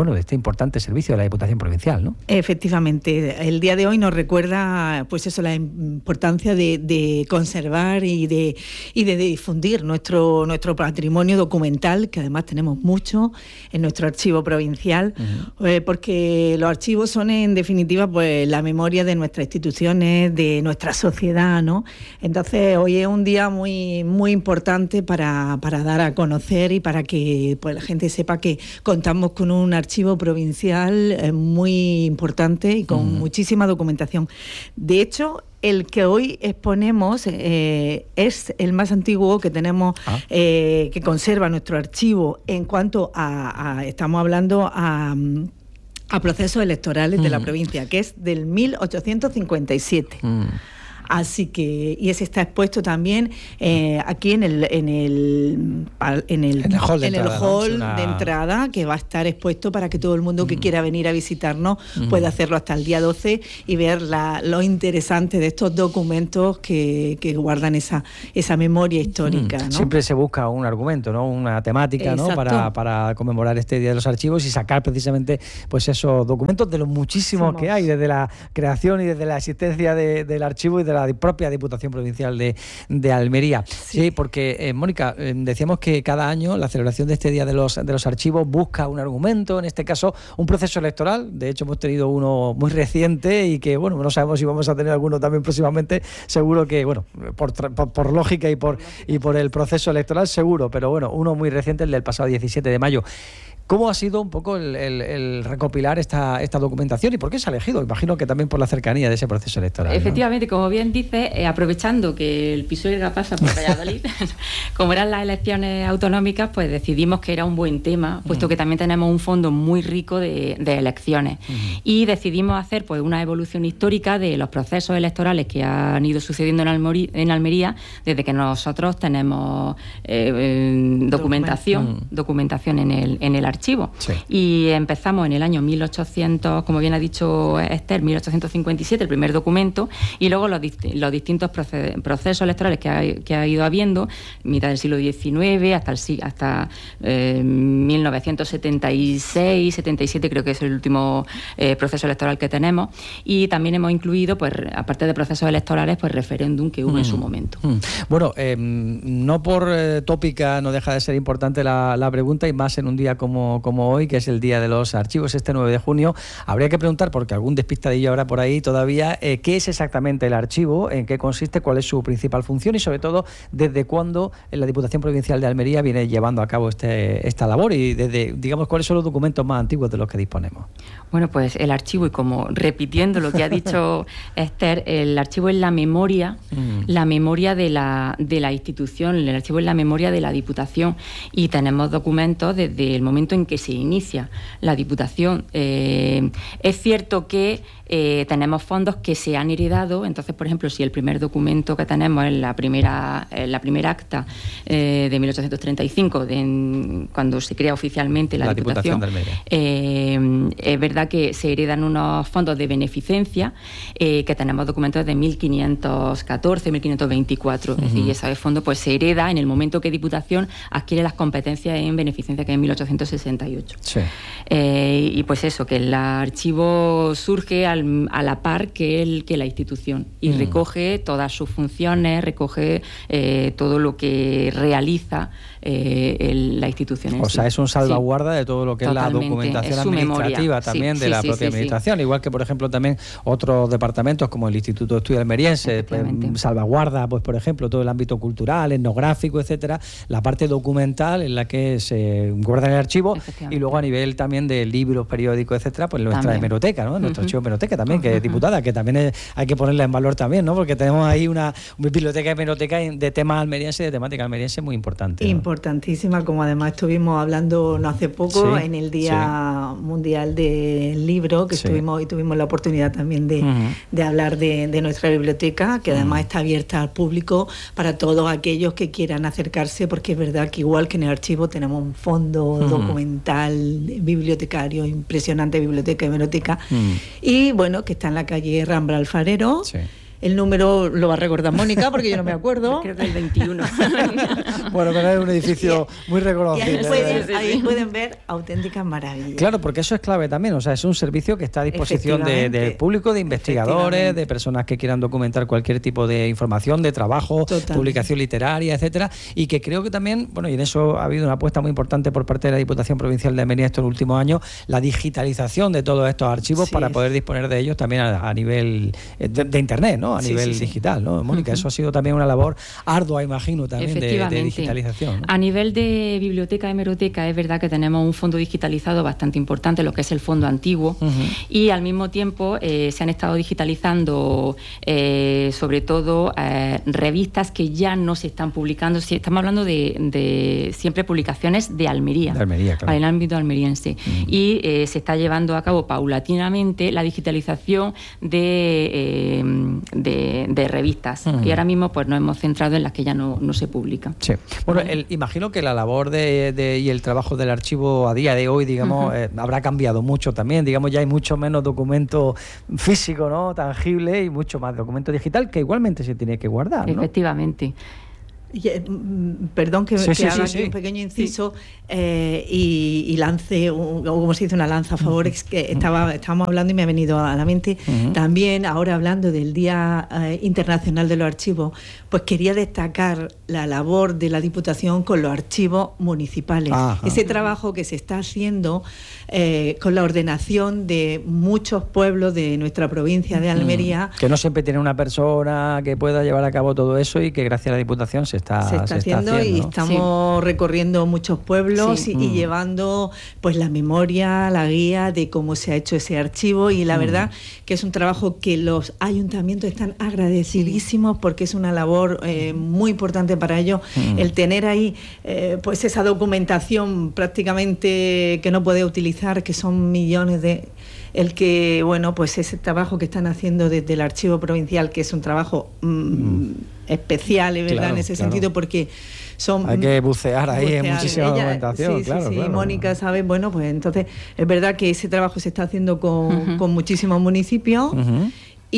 importante servicio de la Diputación Provincial, ¿no? Efectivamente, el día de hoy nos recuerda, pues eso, la importancia de, de conservar y de, y de difundir nuestro, nuestro patrimonio documental, que además tenemos mucho en nuestro archivo provincial, uh-huh. eh, porque los archivos son en definitiva pues la memoria de nuestras instituciones, de nuestra sociedad, ¿no? Entonces hoy es un día muy, muy importante para, para dar a conocer y para que pues la gente sepa que contamos con un archivo provincial eh, muy importante y con uh-huh. muchísima documentación. De hecho, el que hoy exponemos eh, es el más antiguo que tenemos, ah. eh, que conserva nuestro archivo en cuanto a, a estamos hablando a, a procesos electorales uh-huh. de la provincia, que es del mil ochocientos cincuenta y siete. Uh-huh. Así que, y ese está expuesto también eh, aquí en el en el en el, en el hall, de, en entrada, el hall ¿no? Una... de entrada, que va a estar expuesto para que todo el mundo que mm. quiera venir a visitarnos mm. pueda hacerlo hasta el día doce y ver la, lo interesante de estos documentos que, que guardan esa esa memoria histórica, mm. ¿no? Siempre se busca un argumento, ¿no? Una temática, Exacto. ¿no? Para, para conmemorar este Día de los Archivos y sacar precisamente pues esos documentos de los muchísimos Somos. que hay, desde la creación y desde la existencia de, del archivo y de la propia Diputación Provincial de, de Almería. Sí, sí porque, eh, Mónica, eh, decíamos que cada año la celebración de este Día de los, de los Archivos busca un argumento, en este caso un proceso electoral. De hecho, hemos tenido uno muy reciente y que, bueno, no sabemos si vamos a tener alguno también próximamente. Seguro que, bueno, por, por, por lógica y por, y por el proceso electoral, seguro, pero bueno, uno muy reciente, el del pasado diecisiete de mayo. ¿Cómo ha sido un poco el, el, el recopilar esta, esta documentación y por qué se ha elegido? Imagino que también por la cercanía de ese proceso electoral, Efectivamente, ¿no? Como bien dice, eh, aprovechando que el Pisuerga pasa por Valladolid, como eran las elecciones autonómicas, pues decidimos que era un buen tema, puesto uh-huh. que también tenemos un fondo muy rico de, de elecciones. Uh-huh. Y decidimos hacer pues una evolución histórica de los procesos electorales que han ido sucediendo en, Almori, en Almería desde que nosotros tenemos eh, eh, documentación, uh-huh. documentación en el, en el archivo. Sí. Y empezamos en el año mil ochocientos, como bien ha dicho Esther, mil ochocientos cincuenta y siete, el primer documento, y luego los, los distintos proce- procesos electorales que ha, que ha ido habiendo, mitad del siglo diecinueve hasta, el, hasta eh, mil novecientos setenta y seis, setenta y siete, creo que es el último eh, proceso electoral que tenemos, y también hemos incluido, pues aparte de procesos electorales, pues referéndum que hubo mm. en su momento. Mm. Bueno, eh, no por eh, tópica no deja de ser importante la, la pregunta, y más en un día como como hoy, que es el Día de los Archivos, este nueve de junio. Habría que preguntar, porque algún despistadillo habrá por ahí todavía, eh, qué es exactamente el archivo, en qué consiste, cuál es su principal función y, sobre todo, desde cuándo la Diputación Provincial de Almería viene llevando a cabo este, esta labor y, desde, digamos, cuáles son los documentos más antiguos de los que disponemos. Bueno, pues el archivo, y como repitiendo lo que ha dicho Esther, el archivo es la memoria, mm. la memoria de la, de la institución, el archivo es la memoria de la Diputación, y tenemos documentos desde el momento en que se inicia la Diputación. Eh, es cierto que eh, tenemos fondos que se han heredado, entonces, por ejemplo, si el primer documento que tenemos es la primera, eh, la primera acta eh, de mil ochocientos treinta y cinco, de, en, cuando se crea oficialmente la, la Diputación, Diputación eh, es verdad que se heredan unos fondos de beneficencia, eh, que tenemos documentos de mil quinientos catorce, mil quinientos veinticuatro, uh-huh. es decir, ese fondo pues se hereda en el momento que Diputación adquiere las competencias en beneficencia, que es en mil ochocientos sesenta y ocho. Sí. Eh, y pues eso, que el archivo surge al, a la par que, el, que la institución, y mm. recoge todas sus funciones, recoge eh, todo lo que realiza eh, el, la institución en O sí. sea, es un salvaguarda sí. de todo lo que Totalmente. es la documentación es administrativa memoria. también sí, de sí, la sí, propia sí, administración, sí. igual que, por ejemplo, también otros departamentos como el Instituto de Estudios Almeriense, pues, salvaguarda, pues, por ejemplo, todo el ámbito cultural, etnográfico, etcétera, la parte documental en la que se guarda en el archivo, y luego a nivel también de libros, periódicos, etcétera, pues nuestra también. hemeroteca, ¿no? Nuestro uh-huh. archivo de hemeroteca también, que es diputada, que también es, hay que ponerla en valor también, ¿no? Porque tenemos ahí una, una biblioteca de hemeroteca de temas almerienses, de temática almeriense muy importante, ¿no? Importantísima, como además estuvimos hablando no hace poco, sí, en el Día sí. Mundial del Libro, que sí. estuvimos y tuvimos la oportunidad también de, uh-huh. de hablar de, de nuestra biblioteca, que además uh-huh. está abierta al público para todos aquellos que quieran acercarse, porque es verdad que igual que en el archivo tenemos un fondo uh-huh. documental, bibliotecario, impresionante biblioteca hemeroteca, uh-huh. y bueno, que está en la calle Rambla Alfarero, sí. El número lo va a recordar Mónica, porque yo no me acuerdo. Creo que el veintiuno. Bueno, pero es un edificio muy reconocible. Y ahí pueden, ahí pueden ver auténticas maravillas. Claro, porque eso es clave también. O sea, es un servicio que está a disposición de, del público, de investigadores, de personas que quieran documentar cualquier tipo de información, de trabajo, Totalmente. publicación literaria, etcétera. Y que creo que también, bueno, y en eso ha habido una apuesta muy importante por parte de la Diputación Provincial de Almería estos últimos años, la digitalización de todos estos archivos sí, para poder disponer de ellos también a, a nivel de, de Internet, ¿no? A sí, nivel sí, sí. digital, ¿no? Mónica, uh-huh. eso ha sido también una labor ardua, imagino, también de, de digitalización, ¿no? A nivel de biblioteca, hemeroteca, es verdad que tenemos un fondo digitalizado bastante importante, lo que es el fondo antiguo, uh-huh. y al mismo tiempo eh, se han estado digitalizando eh, sobre todo eh, revistas que ya no se están publicando. Si estamos hablando de, de siempre publicaciones de Almería, de Almería, claro. para el ámbito almeriense, uh-huh. y eh, se está llevando a cabo paulatinamente la digitalización de, eh, de, de revistas, uh-huh. y ahora mismo pues nos hemos centrado en las que ya no, no se publican. Sí. Bueno, el, imagino que la labor de, de, y el trabajo del archivo a día de hoy, digamos, uh-huh. eh, habrá cambiado mucho también, digamos, ya hay mucho menos documento físico, ¿no?, tangible, y mucho más documento digital que igualmente se tiene que guardar, ¿no? Efectivamente. Y, eh, perdón que, sí, que sí, haga sí, aquí sí. un pequeño inciso sí. eh, y, y lance, un, como se dice, una lanza a favor, uh-huh. es que estaba, estábamos hablando y me ha venido a la mente, uh-huh. también ahora hablando del Día eh, Internacional de los Archivos, pues quería destacar la labor de la Diputación con los archivos municipales. Ajá. Ese trabajo que se está haciendo eh, con la ordenación de muchos pueblos de nuestra provincia de Almería. Que no siempre tiene una persona que pueda llevar a cabo todo eso y que gracias a la Diputación se está, se está, se haciendo, está haciendo, y ¿no? estamos sí. recorriendo muchos pueblos sí. y, mm. y llevando pues la memoria, la guía de cómo se ha hecho ese archivo, y la mm. verdad que es un trabajo que los ayuntamientos están agradecidísimos sí. porque es una labor eh, muy importante para ellos, mm. el tener ahí eh, pues esa documentación prácticamente que no puede utilizar, que son millones de... el que, bueno, pues ese trabajo que están haciendo desde el Archivo Provincial, que es un trabajo mmm, mm. especial, ¿verdad? Claro, en ese claro. sentido, porque son... Hay que bucear ahí bucear. en muchísima Ella, documentación, sí, claro, sí, sí. claro. Mónica sabe, bueno, pues entonces es verdad que ese trabajo se está haciendo con, uh-huh. con muchísimos municipios, uh-huh.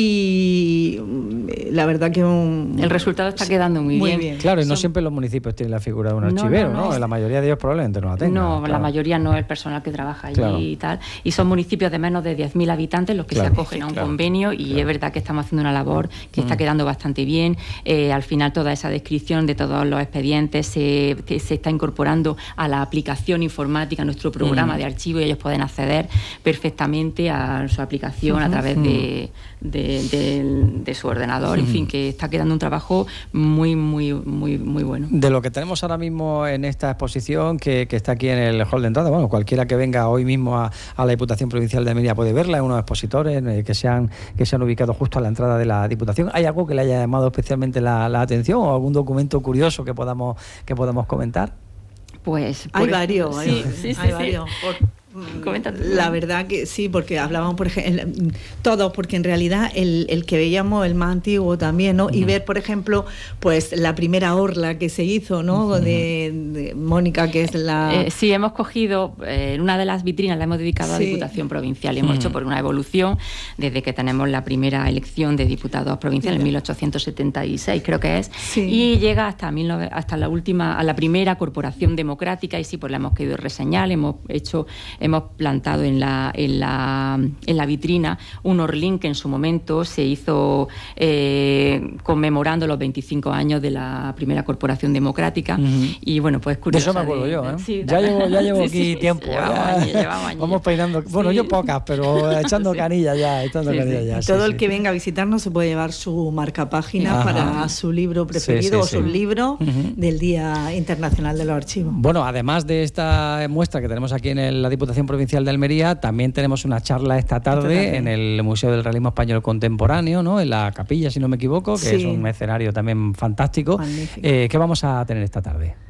y la verdad que un, el resultado está quedando muy, muy bien. bien. Claro, y no Son... siempre los municipios tienen la figura de un archivero, ¿no? no, no, no. La mayoría de ellos probablemente no la tengan. No, claro. la mayoría no es el personal que trabaja allí claro. y tal. Y son municipios de menos de diez mil habitantes los que claro. se acogen a un claro. convenio, y claro. es verdad que estamos haciendo una labor que mm. está quedando bastante bien. Eh, al final toda esa descripción de todos los expedientes se, que se está incorporando a la aplicación informática, a nuestro programa mm. de archivo, y ellos pueden acceder perfectamente a su aplicación uh-huh. a través mm. de, de, de, de su ordenador. Mm. En fin, que está quedando un trabajo muy, muy, muy, muy bueno. De lo que tenemos ahora mismo en esta exposición, que, que está aquí en el hall de entrada, bueno, cualquiera que venga hoy mismo a, a la Diputación Provincial de Almería puede verla, hay unos expositores eh, que, se han, que se han ubicado justo a la entrada de la Diputación. ¿Hay algo que le haya llamado especialmente la, la atención, o algún documento curioso que podamos, que podamos comentar? Pues hay varios, sí, hay, sí, sí, hay sí. varios. Por... Coméntate. La verdad que sí, porque hablábamos, por ejemplo, todos, porque en realidad el, el que veíamos, el más antiguo también, ¿no? Uh-huh. Y ver, por ejemplo, pues la primera orla que se hizo, ¿no? Uh-huh. de, de Mónica, que es la... Eh, sí, hemos cogido, eh, en una de las vitrinas la hemos dedicado sí. a Diputación Provincial, y hemos uh-huh. hecho por una evolución desde que tenemos la primera elección de diputados provinciales, en mil ochocientos setenta y seis creo que es, sí. y llega hasta, mil nove, hasta la última, a la primera corporación democrática, y sí, pues la hemos querido reseñar, hemos hecho... Hemos plantado en la, en la, en la vitrina un orlín que en su momento se hizo eh, conmemorando los veinticinco años de la primera corporación democrática. Uh-huh. Y bueno, pues curioso. De eso me acuerdo de, yo, ¿eh? Sí, ya llevo, ya llevo aquí sí, sí, tiempo. Sí, llevamos ya. años, llevamos años. Vamos peinando. Bueno, sí. yo pocas, pero echando sí. canilla ya, echando sí, canilla sí. ya. Sí, Todo sí, el sí. que venga a visitarnos se puede llevar su marcapágina Ajá. para su libro preferido sí, sí, o su sí. libro uh-huh. del Día Internacional de los Archivos. Bueno, además de esta muestra que tenemos aquí en el, la Diputación Provincial de Almería, también tenemos una charla esta tarde, esta tarde en el Museo del Realismo Español Contemporáneo, ¿no? En la Capilla, si no me equivoco, que sí. es un escenario también fantástico. Eh, ¿Qué vamos a tener esta tarde?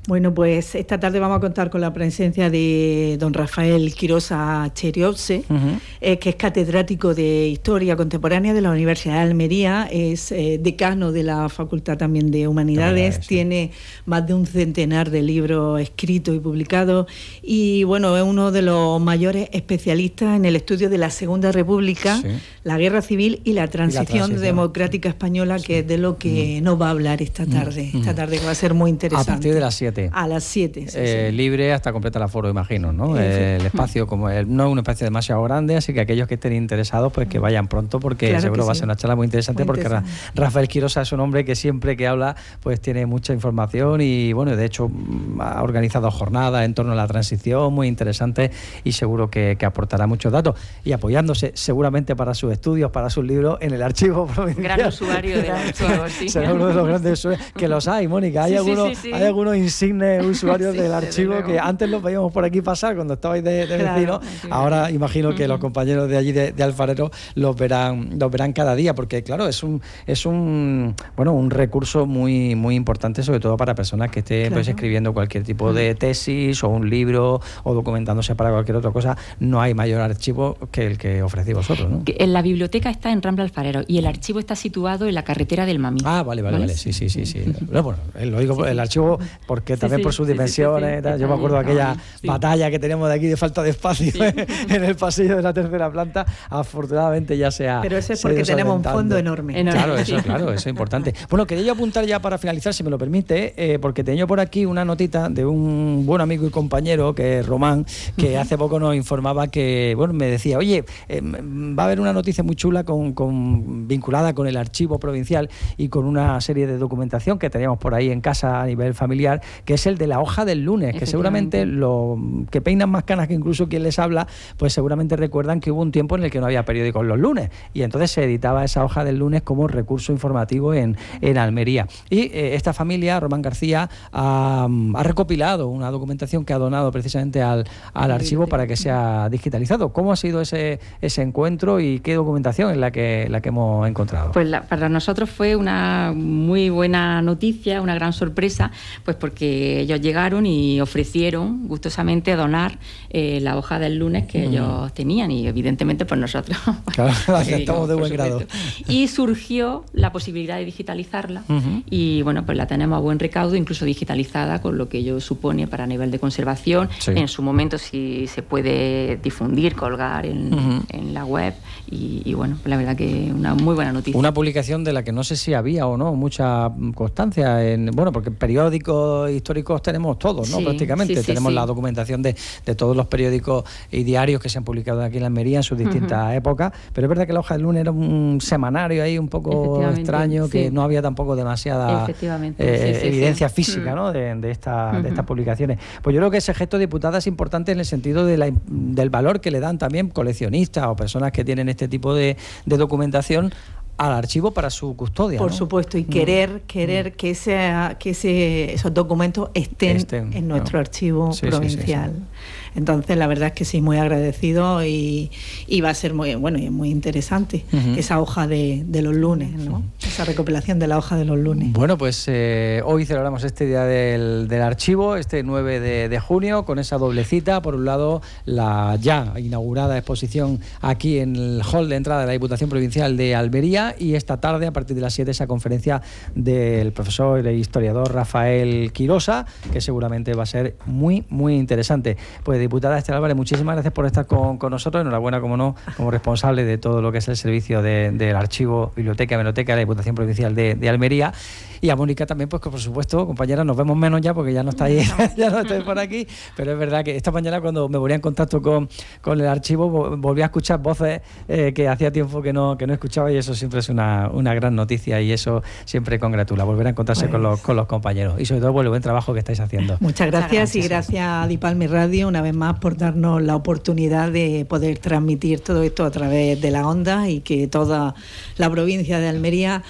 Bueno, pues esta tarde vamos a contar con la presencia de don Rafael Quirosa Cheriotse, uh-huh. eh, que es catedrático de Historia Contemporánea de la Universidad de Almería, es eh, decano de la Facultad también de Humanidades, Humanidades sí. Tiene más de un centenar de libros escritos y publicados y, bueno, es uno de los mayores especialistas en el estudio de la Segunda República, sí. la Guerra Civil y la transición, y la transición. democrática española, sí. que es de lo que uh-huh. nos va a hablar esta tarde, uh-huh. esta tarde que va a ser muy interesante. A partir de las siete. A las siete, sí, eh, sí. Libre hasta completar el aforo, imagino, ¿no? Eh, el espacio como el, no es un espacio demasiado grande, así que aquellos que estén interesados, pues que vayan pronto, porque claro seguro va sí. a ser una charla muy interesante, muy porque interesante. Ra- Rafael Quirosa es un hombre que siempre que habla, pues tiene mucha información y, bueno, de hecho ha organizado jornadas en torno a la transición muy interesantes y seguro que, que aportará muchos datos y apoyándose seguramente para sus estudios, para sus libros en el archivo provincial. Gran usuario del archivo, sí. Será uno de los grandes usuarios, que los hay, Mónica, hay, sí, algunos, sí, sí, sí. hay algunos insignes usuarios sí, del archivo que antes los veíamos por aquí pasar cuando estabais de, de claro, vecinos, ahora imagino que uh-huh. los compañeros de allí de, de Alfarero los verán los verán cada día, porque claro, es un es un bueno un recurso muy muy importante, sobre todo para personas que estén claro. pues, escribiendo cualquier tipo de tesis o un libro o documentándose para cualquier otra cosa. No hay mayor archivo que el que ofrecéis vosotros, ¿no? En la biblioteca está en Rambla Alfarero y el archivo está situado en la carretera del Mamí. Ah, vale, vale, vale, sí, sí, sí, sí. Bueno, bueno, lo digo sí, el archivo porque sí, también sí, por sus sí, dimensiones, sí, sí, sí. Yo me acuerdo de aquella sí. batalla que tenemos de aquí de falta de espacio sí. en el pasillo de la tercera planta. Afortunadamente ya se ha. Pero eso es porque tenemos un fondo enorme. enorme. Claro, eso, claro, eso es importante. Bueno, quería yo apuntar ya para finalizar, si me lo permite, eh, porque tengo por aquí una notita de un buen amigo y compañero que es Román, que uh-huh. hace poco nos informaba que, bueno, me decía, oye, eh, va a haber una noticia muy chula con, con vinculada con el archivo provincial y con una serie de documentación que teníamos por ahí en casa a nivel familiar, que es el de la hoja del lunes, que seguramente los que peinan más canas que incluso quien les habla, pues seguramente recuerdan que hubo un tiempo en el que no había periódicos los lunes y entonces se editaba esa hoja del lunes como recurso informativo en, en Almería. Y eh, esta familia, Román García, ha, ha recopilado una documentación que ha donado precisamente al, al archivo para que sea digitalizado. ¿Cómo ha sido ese, ese encuentro y qué documentación es la que, la que hemos encontrado? Pues la, para nosotros fue una muy buena noticia, una gran sorpresa, pues porque ellos llegaron y ofrecieron gustosamente donar eh, la hoja del lunes que mm. ellos tenían y evidentemente pues nosotros claro, estamos de buen grado. Y surgió la posibilidad de digitalizarla uh-huh. y bueno, pues la tenemos a buen recaudo, incluso digitalizada, con lo que ello supone para nivel de conservación. Sí. En su momento si se puede difundir, colgar en, uh-huh. en la web y, y bueno, la verdad que una muy buena noticia. Una publicación de la que no sé si había o no mucha constancia en, bueno, porque periódicos históricos tenemos todos, ¿no? Sí, prácticamente sí, sí, tenemos sí. la documentación de, de todos los periódicos y diarios que se han publicado aquí en la Almería en sus distintas uh-huh. épocas, pero es verdad que la hoja del lunes era un semanario ahí un poco extraño, sí. que no había tampoco demasiada eh, sí, sí, evidencia sí. física uh-huh. ¿no? de, de, esta, uh-huh. de estas publicaciones. Pues yo creo que ese gesto, diputada, es importante en el sentido de la, del valor que le dan también coleccionistas o personas que tienen este tipo de, de documentación al archivo para su custodia. Por ¿no? supuesto, y querer mm. querer mm. que ese, que ese, esos documentos estén, estén en nuestro no. archivo sí, provincial. Sí, sí, sí. Entonces, la verdad es que sí, muy agradecido y, y va a ser muy bueno y muy interesante uh-huh. esa hoja de, de los lunes, ¿no? Uh-huh. Esa recopilación de la hoja de los lunes. Bueno, pues eh, hoy celebramos este día del, del archivo, este nueve de, de junio, con esa doble cita. Por un lado, la ya inaugurada exposición aquí en el hall de entrada de la Diputación Provincial de Almería, y esta tarde, a partir de las siete, esa conferencia del profesor e historiador Rafael Quirosa, que seguramente va a ser muy, muy interesante. Pues, diputada Esther Álvarez, muchísimas gracias por estar con, con nosotros. Enhorabuena, como no, como responsable de todo lo que es el servicio de, del archivo, biblioteca, biblioteca de la Diputación Provincial de, de Almería. Y a Mónica también, pues que por supuesto, compañera, nos vemos menos ya porque ya no estáis, ya no estáis por aquí, pero es verdad que esta mañana cuando me ponía en contacto con, con el archivo volví a escuchar voces eh, que hacía tiempo que no, que no escuchaba, y eso siempre es una, una gran noticia y eso siempre congratula, volver a encontrarse pues, con, los, con los compañeros y sobre todo por el buen trabajo que estáis haciendo. Muchas gracias, gracias. Y gracias a Dipalme Radio una vez más por darnos la oportunidad de poder transmitir todo esto a través de la onda y que toda la provincia de Almería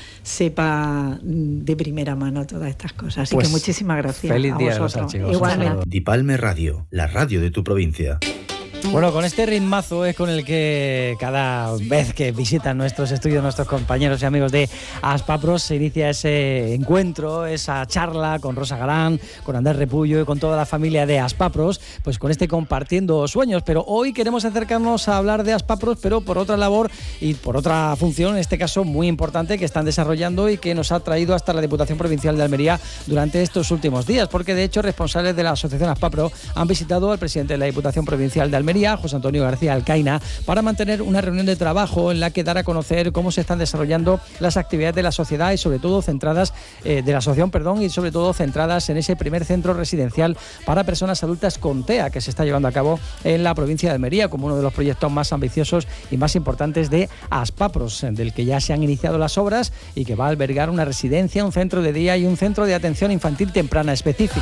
sepa de primera mano todas estas cosas. Así pues, que muchísimas gracias. Feliz a día vosotros. De los archivos. Igualmente. Dipalme Radio, la radio de tu provincia. Bueno, con este ritmazo es con el que cada vez que visitan nuestros estudios nuestros compañeros y amigos de Aspapros se inicia ese encuentro, esa charla con Rosa Galán, con Andrés Repullo y con toda la familia de Aspapros, pues con este compartiendo sueños. Pero hoy queremos acercarnos a hablar de Aspapros, pero por otra labor y por otra función, en este caso muy importante, que están desarrollando y que nos ha traído hasta la Diputación Provincial de Almería durante estos últimos días, porque de hecho responsables de la Asociación Aspapro han visitado al presidente de la Diputación Provincial de Almería, José Antonio García Alcaina, para mantener una reunión de trabajo en la que dar a conocer cómo se están desarrollando las actividades de la sociedad y sobre todo centradas eh, de la asociación, perdón, y sobre todo centradas en ese primer centro residencial para personas adultas con T E A que se está llevando a cabo en la provincia de Almería como uno de los proyectos más ambiciosos y más importantes de Aspapros, del que ya se han iniciado las obras y que va a albergar una residencia, un centro de día y un centro de atención infantil temprana específico.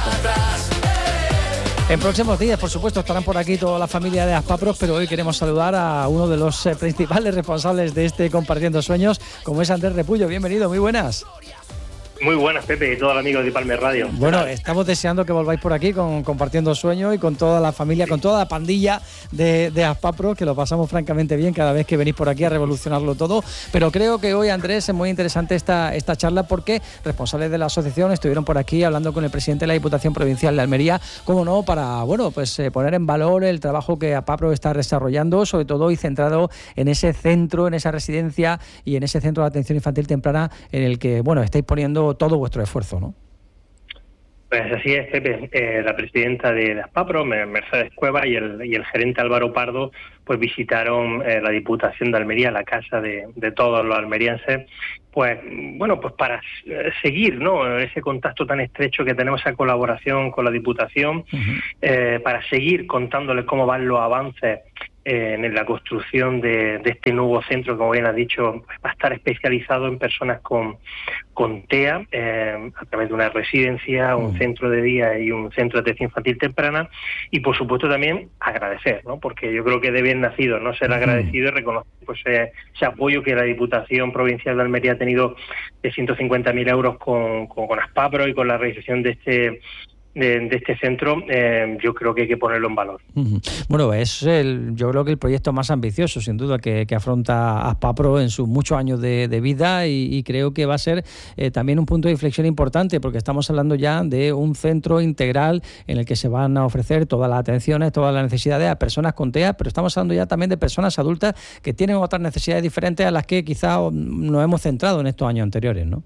En próximos días, por supuesto, estarán por aquí toda la familia de Aspapros, pero hoy queremos saludar a uno de los eh, principales responsables de este Compartiendo Sueños, como es Andrés Repullo. Bienvenido, muy buenas. Muy buenas, Pepe, y todos los amigos de Palmer Radio. Bueno, estamos deseando que volváis por aquí con Compartiendo Sueños y con toda la familia, con toda la pandilla de, de Aspapros, que lo pasamos francamente bien cada vez que venís por aquí a revolucionarlo todo. Pero creo que hoy, Andrés, es muy interesante esta, esta charla porque responsables de la asociación estuvieron por aquí hablando con el presidente de la Diputación Provincial de Almería, como no, para bueno, pues eh, poner en valor el trabajo que Aspapros está desarrollando, sobre todo y centrado en ese centro, en esa residencia y en ese centro de atención infantil temprana en el que, bueno, estáis poniendo todo vuestro esfuerzo, ¿no? Pues así es, Pepe. Eh, la presidenta de Aspapros, Mercedes Cueva, y el, y el gerente Álvaro Pardo, pues visitaron eh, la Diputación de Almería, la casa de, de todos los almerienses, pues bueno, pues para seguir, ¿no?, ese contacto tan estrecho que tenemos, esa colaboración con la Diputación, uh-huh. eh, para seguir contándoles cómo van los avances en la construcción de, de este nuevo centro, como bien has dicho, pues va a estar especializado en personas con, con T E A, eh, a través de una residencia, un mm. centro de día y un centro de atención infantil temprana, y por supuesto también agradecer, ¿no?, porque yo creo que de bien nacido, ¿no?, ser agradecido y reconocer pues, eh, ese apoyo que la Diputación Provincial de Almería ha tenido de ciento cincuenta mil euros con, con, con Aspapros y con la realización de este De, de este centro, eh, yo creo que hay que ponerlo en valor. Uh-huh. Bueno, es el, yo creo que el proyecto más ambicioso, sin duda, que, que afronta Aspapros en sus muchos años de, de vida y, y creo que va a ser eh, también un punto de inflexión importante, porque estamos hablando ya de un centro integral en el que se van a ofrecer todas las atenciones, todas las necesidades a personas con T E A, pero estamos hablando ya también de personas adultas que tienen otras necesidades diferentes a las que quizá nos hemos centrado en estos años anteriores, ¿no?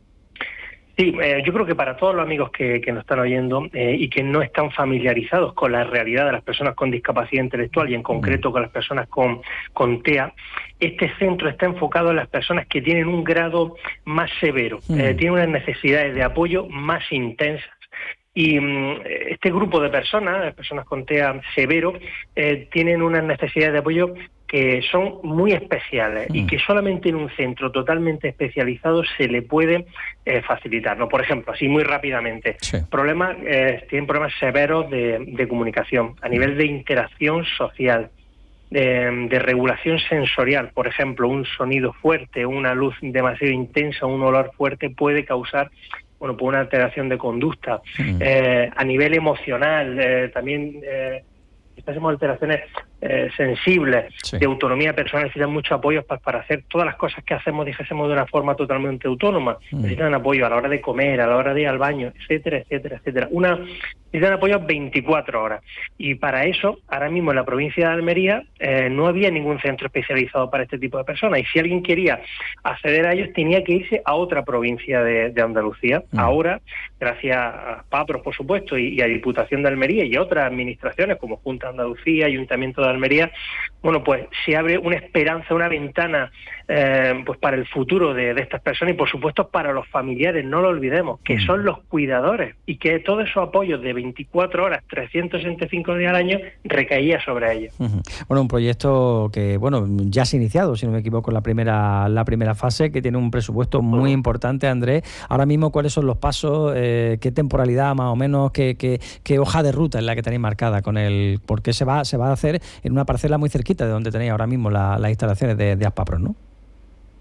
Sí, eh, yo creo que para todos los amigos que, que nos están oyendo eh, y que no están familiarizados con la realidad de las personas con discapacidad intelectual y en concreto con las personas con, con T E A, este centro está enfocado en las personas que tienen un grado más severo, mm. eh, tienen unas necesidades de apoyo más intensas. Y um, este grupo de personas, las personas con T E A severo, eh, tienen unas necesidades de apoyo que son muy especiales mm. y que solamente en un centro totalmente especializado se le puede eh, facilitar, ¿no? Por ejemplo, así muy rápidamente, sí. problemas, eh, tienen problemas severos de, de comunicación, a nivel de interacción social, de, de regulación sensorial. Por ejemplo, un sonido fuerte, una luz demasiado intensa, un olor fuerte puede causar bueno, pues una alteración de conducta. Mm. Eh, a nivel emocional, eh, también eh, estas alteraciones eh, sensibles, sí. de autonomía personal, necesitan mucho apoyo para, para hacer todas las cosas que hacemos, dijésemos, de una forma totalmente autónoma. Mm. Necesitan apoyo a la hora de comer, a la hora de ir al baño, etcétera, etcétera, etcétera. Una, necesitan apoyo veinticuatro horas. Y para eso, ahora mismo en la provincia de Almería, eh, no había ningún centro especializado para este tipo de personas. Y si alguien quería acceder a ellos, tenía que irse a otra provincia de, de Andalucía. Mm. Ahora, gracias a Aspapros, por supuesto, y, y a Diputación de Almería y a otras administraciones como Junta de Andalucía, Ayuntamiento de Almería, bueno, pues se abre una esperanza, una ventana eh, pues para el futuro de, de estas personas y, por supuesto, para los familiares. No lo olvidemos, que mm. son los cuidadores y que todos esos apoyos de veinticuatro horas, trescientos sesenta y cinco días al año, recaía sobre ellos. Uh-huh. Bueno, un proyecto que, bueno, ya se ha iniciado, si no me equivoco, la primera la primera fase, que tiene un presupuesto muy uh-huh. importante, Andrés. Ahora mismo, ¿cuáles son los pasos? Eh, ¿Qué temporalidad, más o menos? ¿Qué, qué, qué hoja de ruta es la que tenéis marcada con el...? Porque se va, se va a hacer en una parcela muy cerquita de donde tenéis ahora mismo la, las instalaciones de, de Aspapros, ¿no?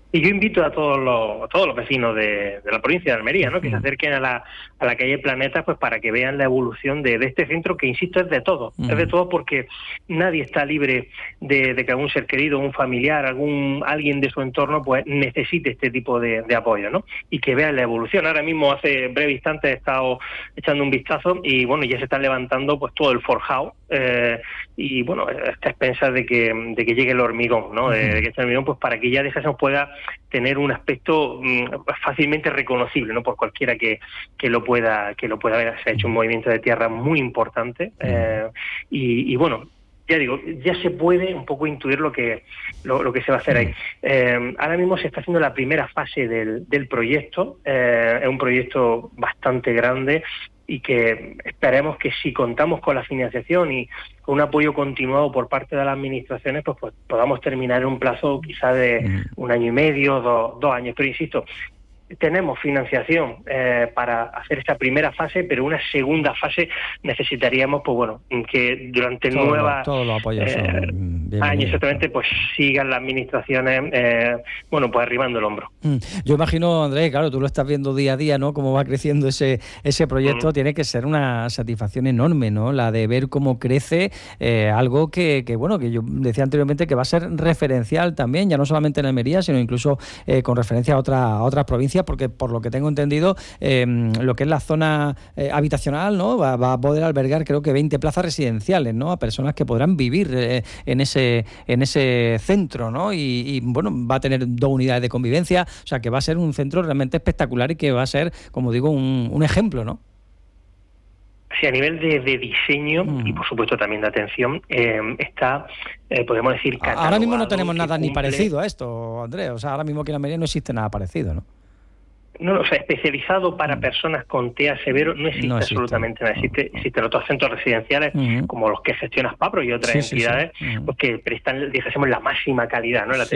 Y yo invito a todos los, a todos los vecinos de, de la provincia de Almería, ¿no? Que se acerquen a la, a la calle Planeta, pues para que vean la evolución de, de este centro, que insisto, es de todo. Uh-huh. Es de todo porque nadie está libre de, de que algún ser querido, un familiar, algún alguien de su entorno, pues necesite este tipo de, de apoyo, ¿no? Y que vean la evolución. Ahora mismo, hace breve instante, he estado echando un vistazo y, bueno, ya se está levantando pues todo el forjado, eh, y, bueno, a expensas de que, de que llegue el hormigón, ¿no? Uh-huh. De, de que este hormigón, pues para que ya de esa se pueda tener un aspecto mmm, fácilmente reconocible, ¿no? Por cualquiera que, que lo pueda que lo pueda ver. Se ha hecho un movimiento de tierra muy importante, eh, y, y bueno, ya digo, ya se puede un poco intuir lo que lo, lo que se va a hacer ahí. Eh, ahora mismo se está haciendo la primera fase del, del proyecto, eh, es un proyecto bastante grande y que esperemos que si contamos con la financiación y con un apoyo continuado por parte de las administraciones, pues, pues podamos terminar en un plazo quizá de un año y medio, dos, dos años. Pero insisto, tenemos financiación eh, para hacer esta primera fase, pero una segunda fase necesitaríamos, pues bueno, que durante todo nuevas todo lo apoyos eh, años exactamente, pues sigan las administraciones, eh, bueno, pues arribando el hombro. Mm. Yo imagino, Andrés, claro, tú lo estás viendo día a día, ¿no? Cómo va creciendo ese ese proyecto, mm. tiene que ser una satisfacción enorme, ¿no? La de ver cómo crece eh, algo que, que, bueno, que yo decía anteriormente que va a ser referencial también, ya no solamente en Almería, sino incluso eh, con referencia a, otra, a otras provincias, porque por lo que tengo entendido, eh, lo que es la zona eh, habitacional, ¿no? Va, va a poder albergar, creo que veinte plazas residenciales, ¿no? A personas que podrán vivir eh, en ese en ese centro, ¿no? Y, y bueno, va a tener dos unidades de convivencia, o sea que va a ser un centro realmente espectacular y que va a ser, como digo, un, un ejemplo, ¿no? Sí, a nivel de, de diseño mm. y por supuesto también de atención, eh, está, eh, podemos decir, catalogado. Ahora mismo no tenemos nada cumple... ni parecido a esto, Andrés, o sea, ahora mismo aquí en Almería no existe nada parecido, ¿no? No, o sea, especializado para personas con T E A severo no existe, no existe. absolutamente nada. Existe, existen otros centros residenciales, uh-huh. como los que gestiona Spapro y otras sí, entidades, sí, sí. Uh-huh. pues que prestan, dijésemos, la máxima calidad, ¿no? La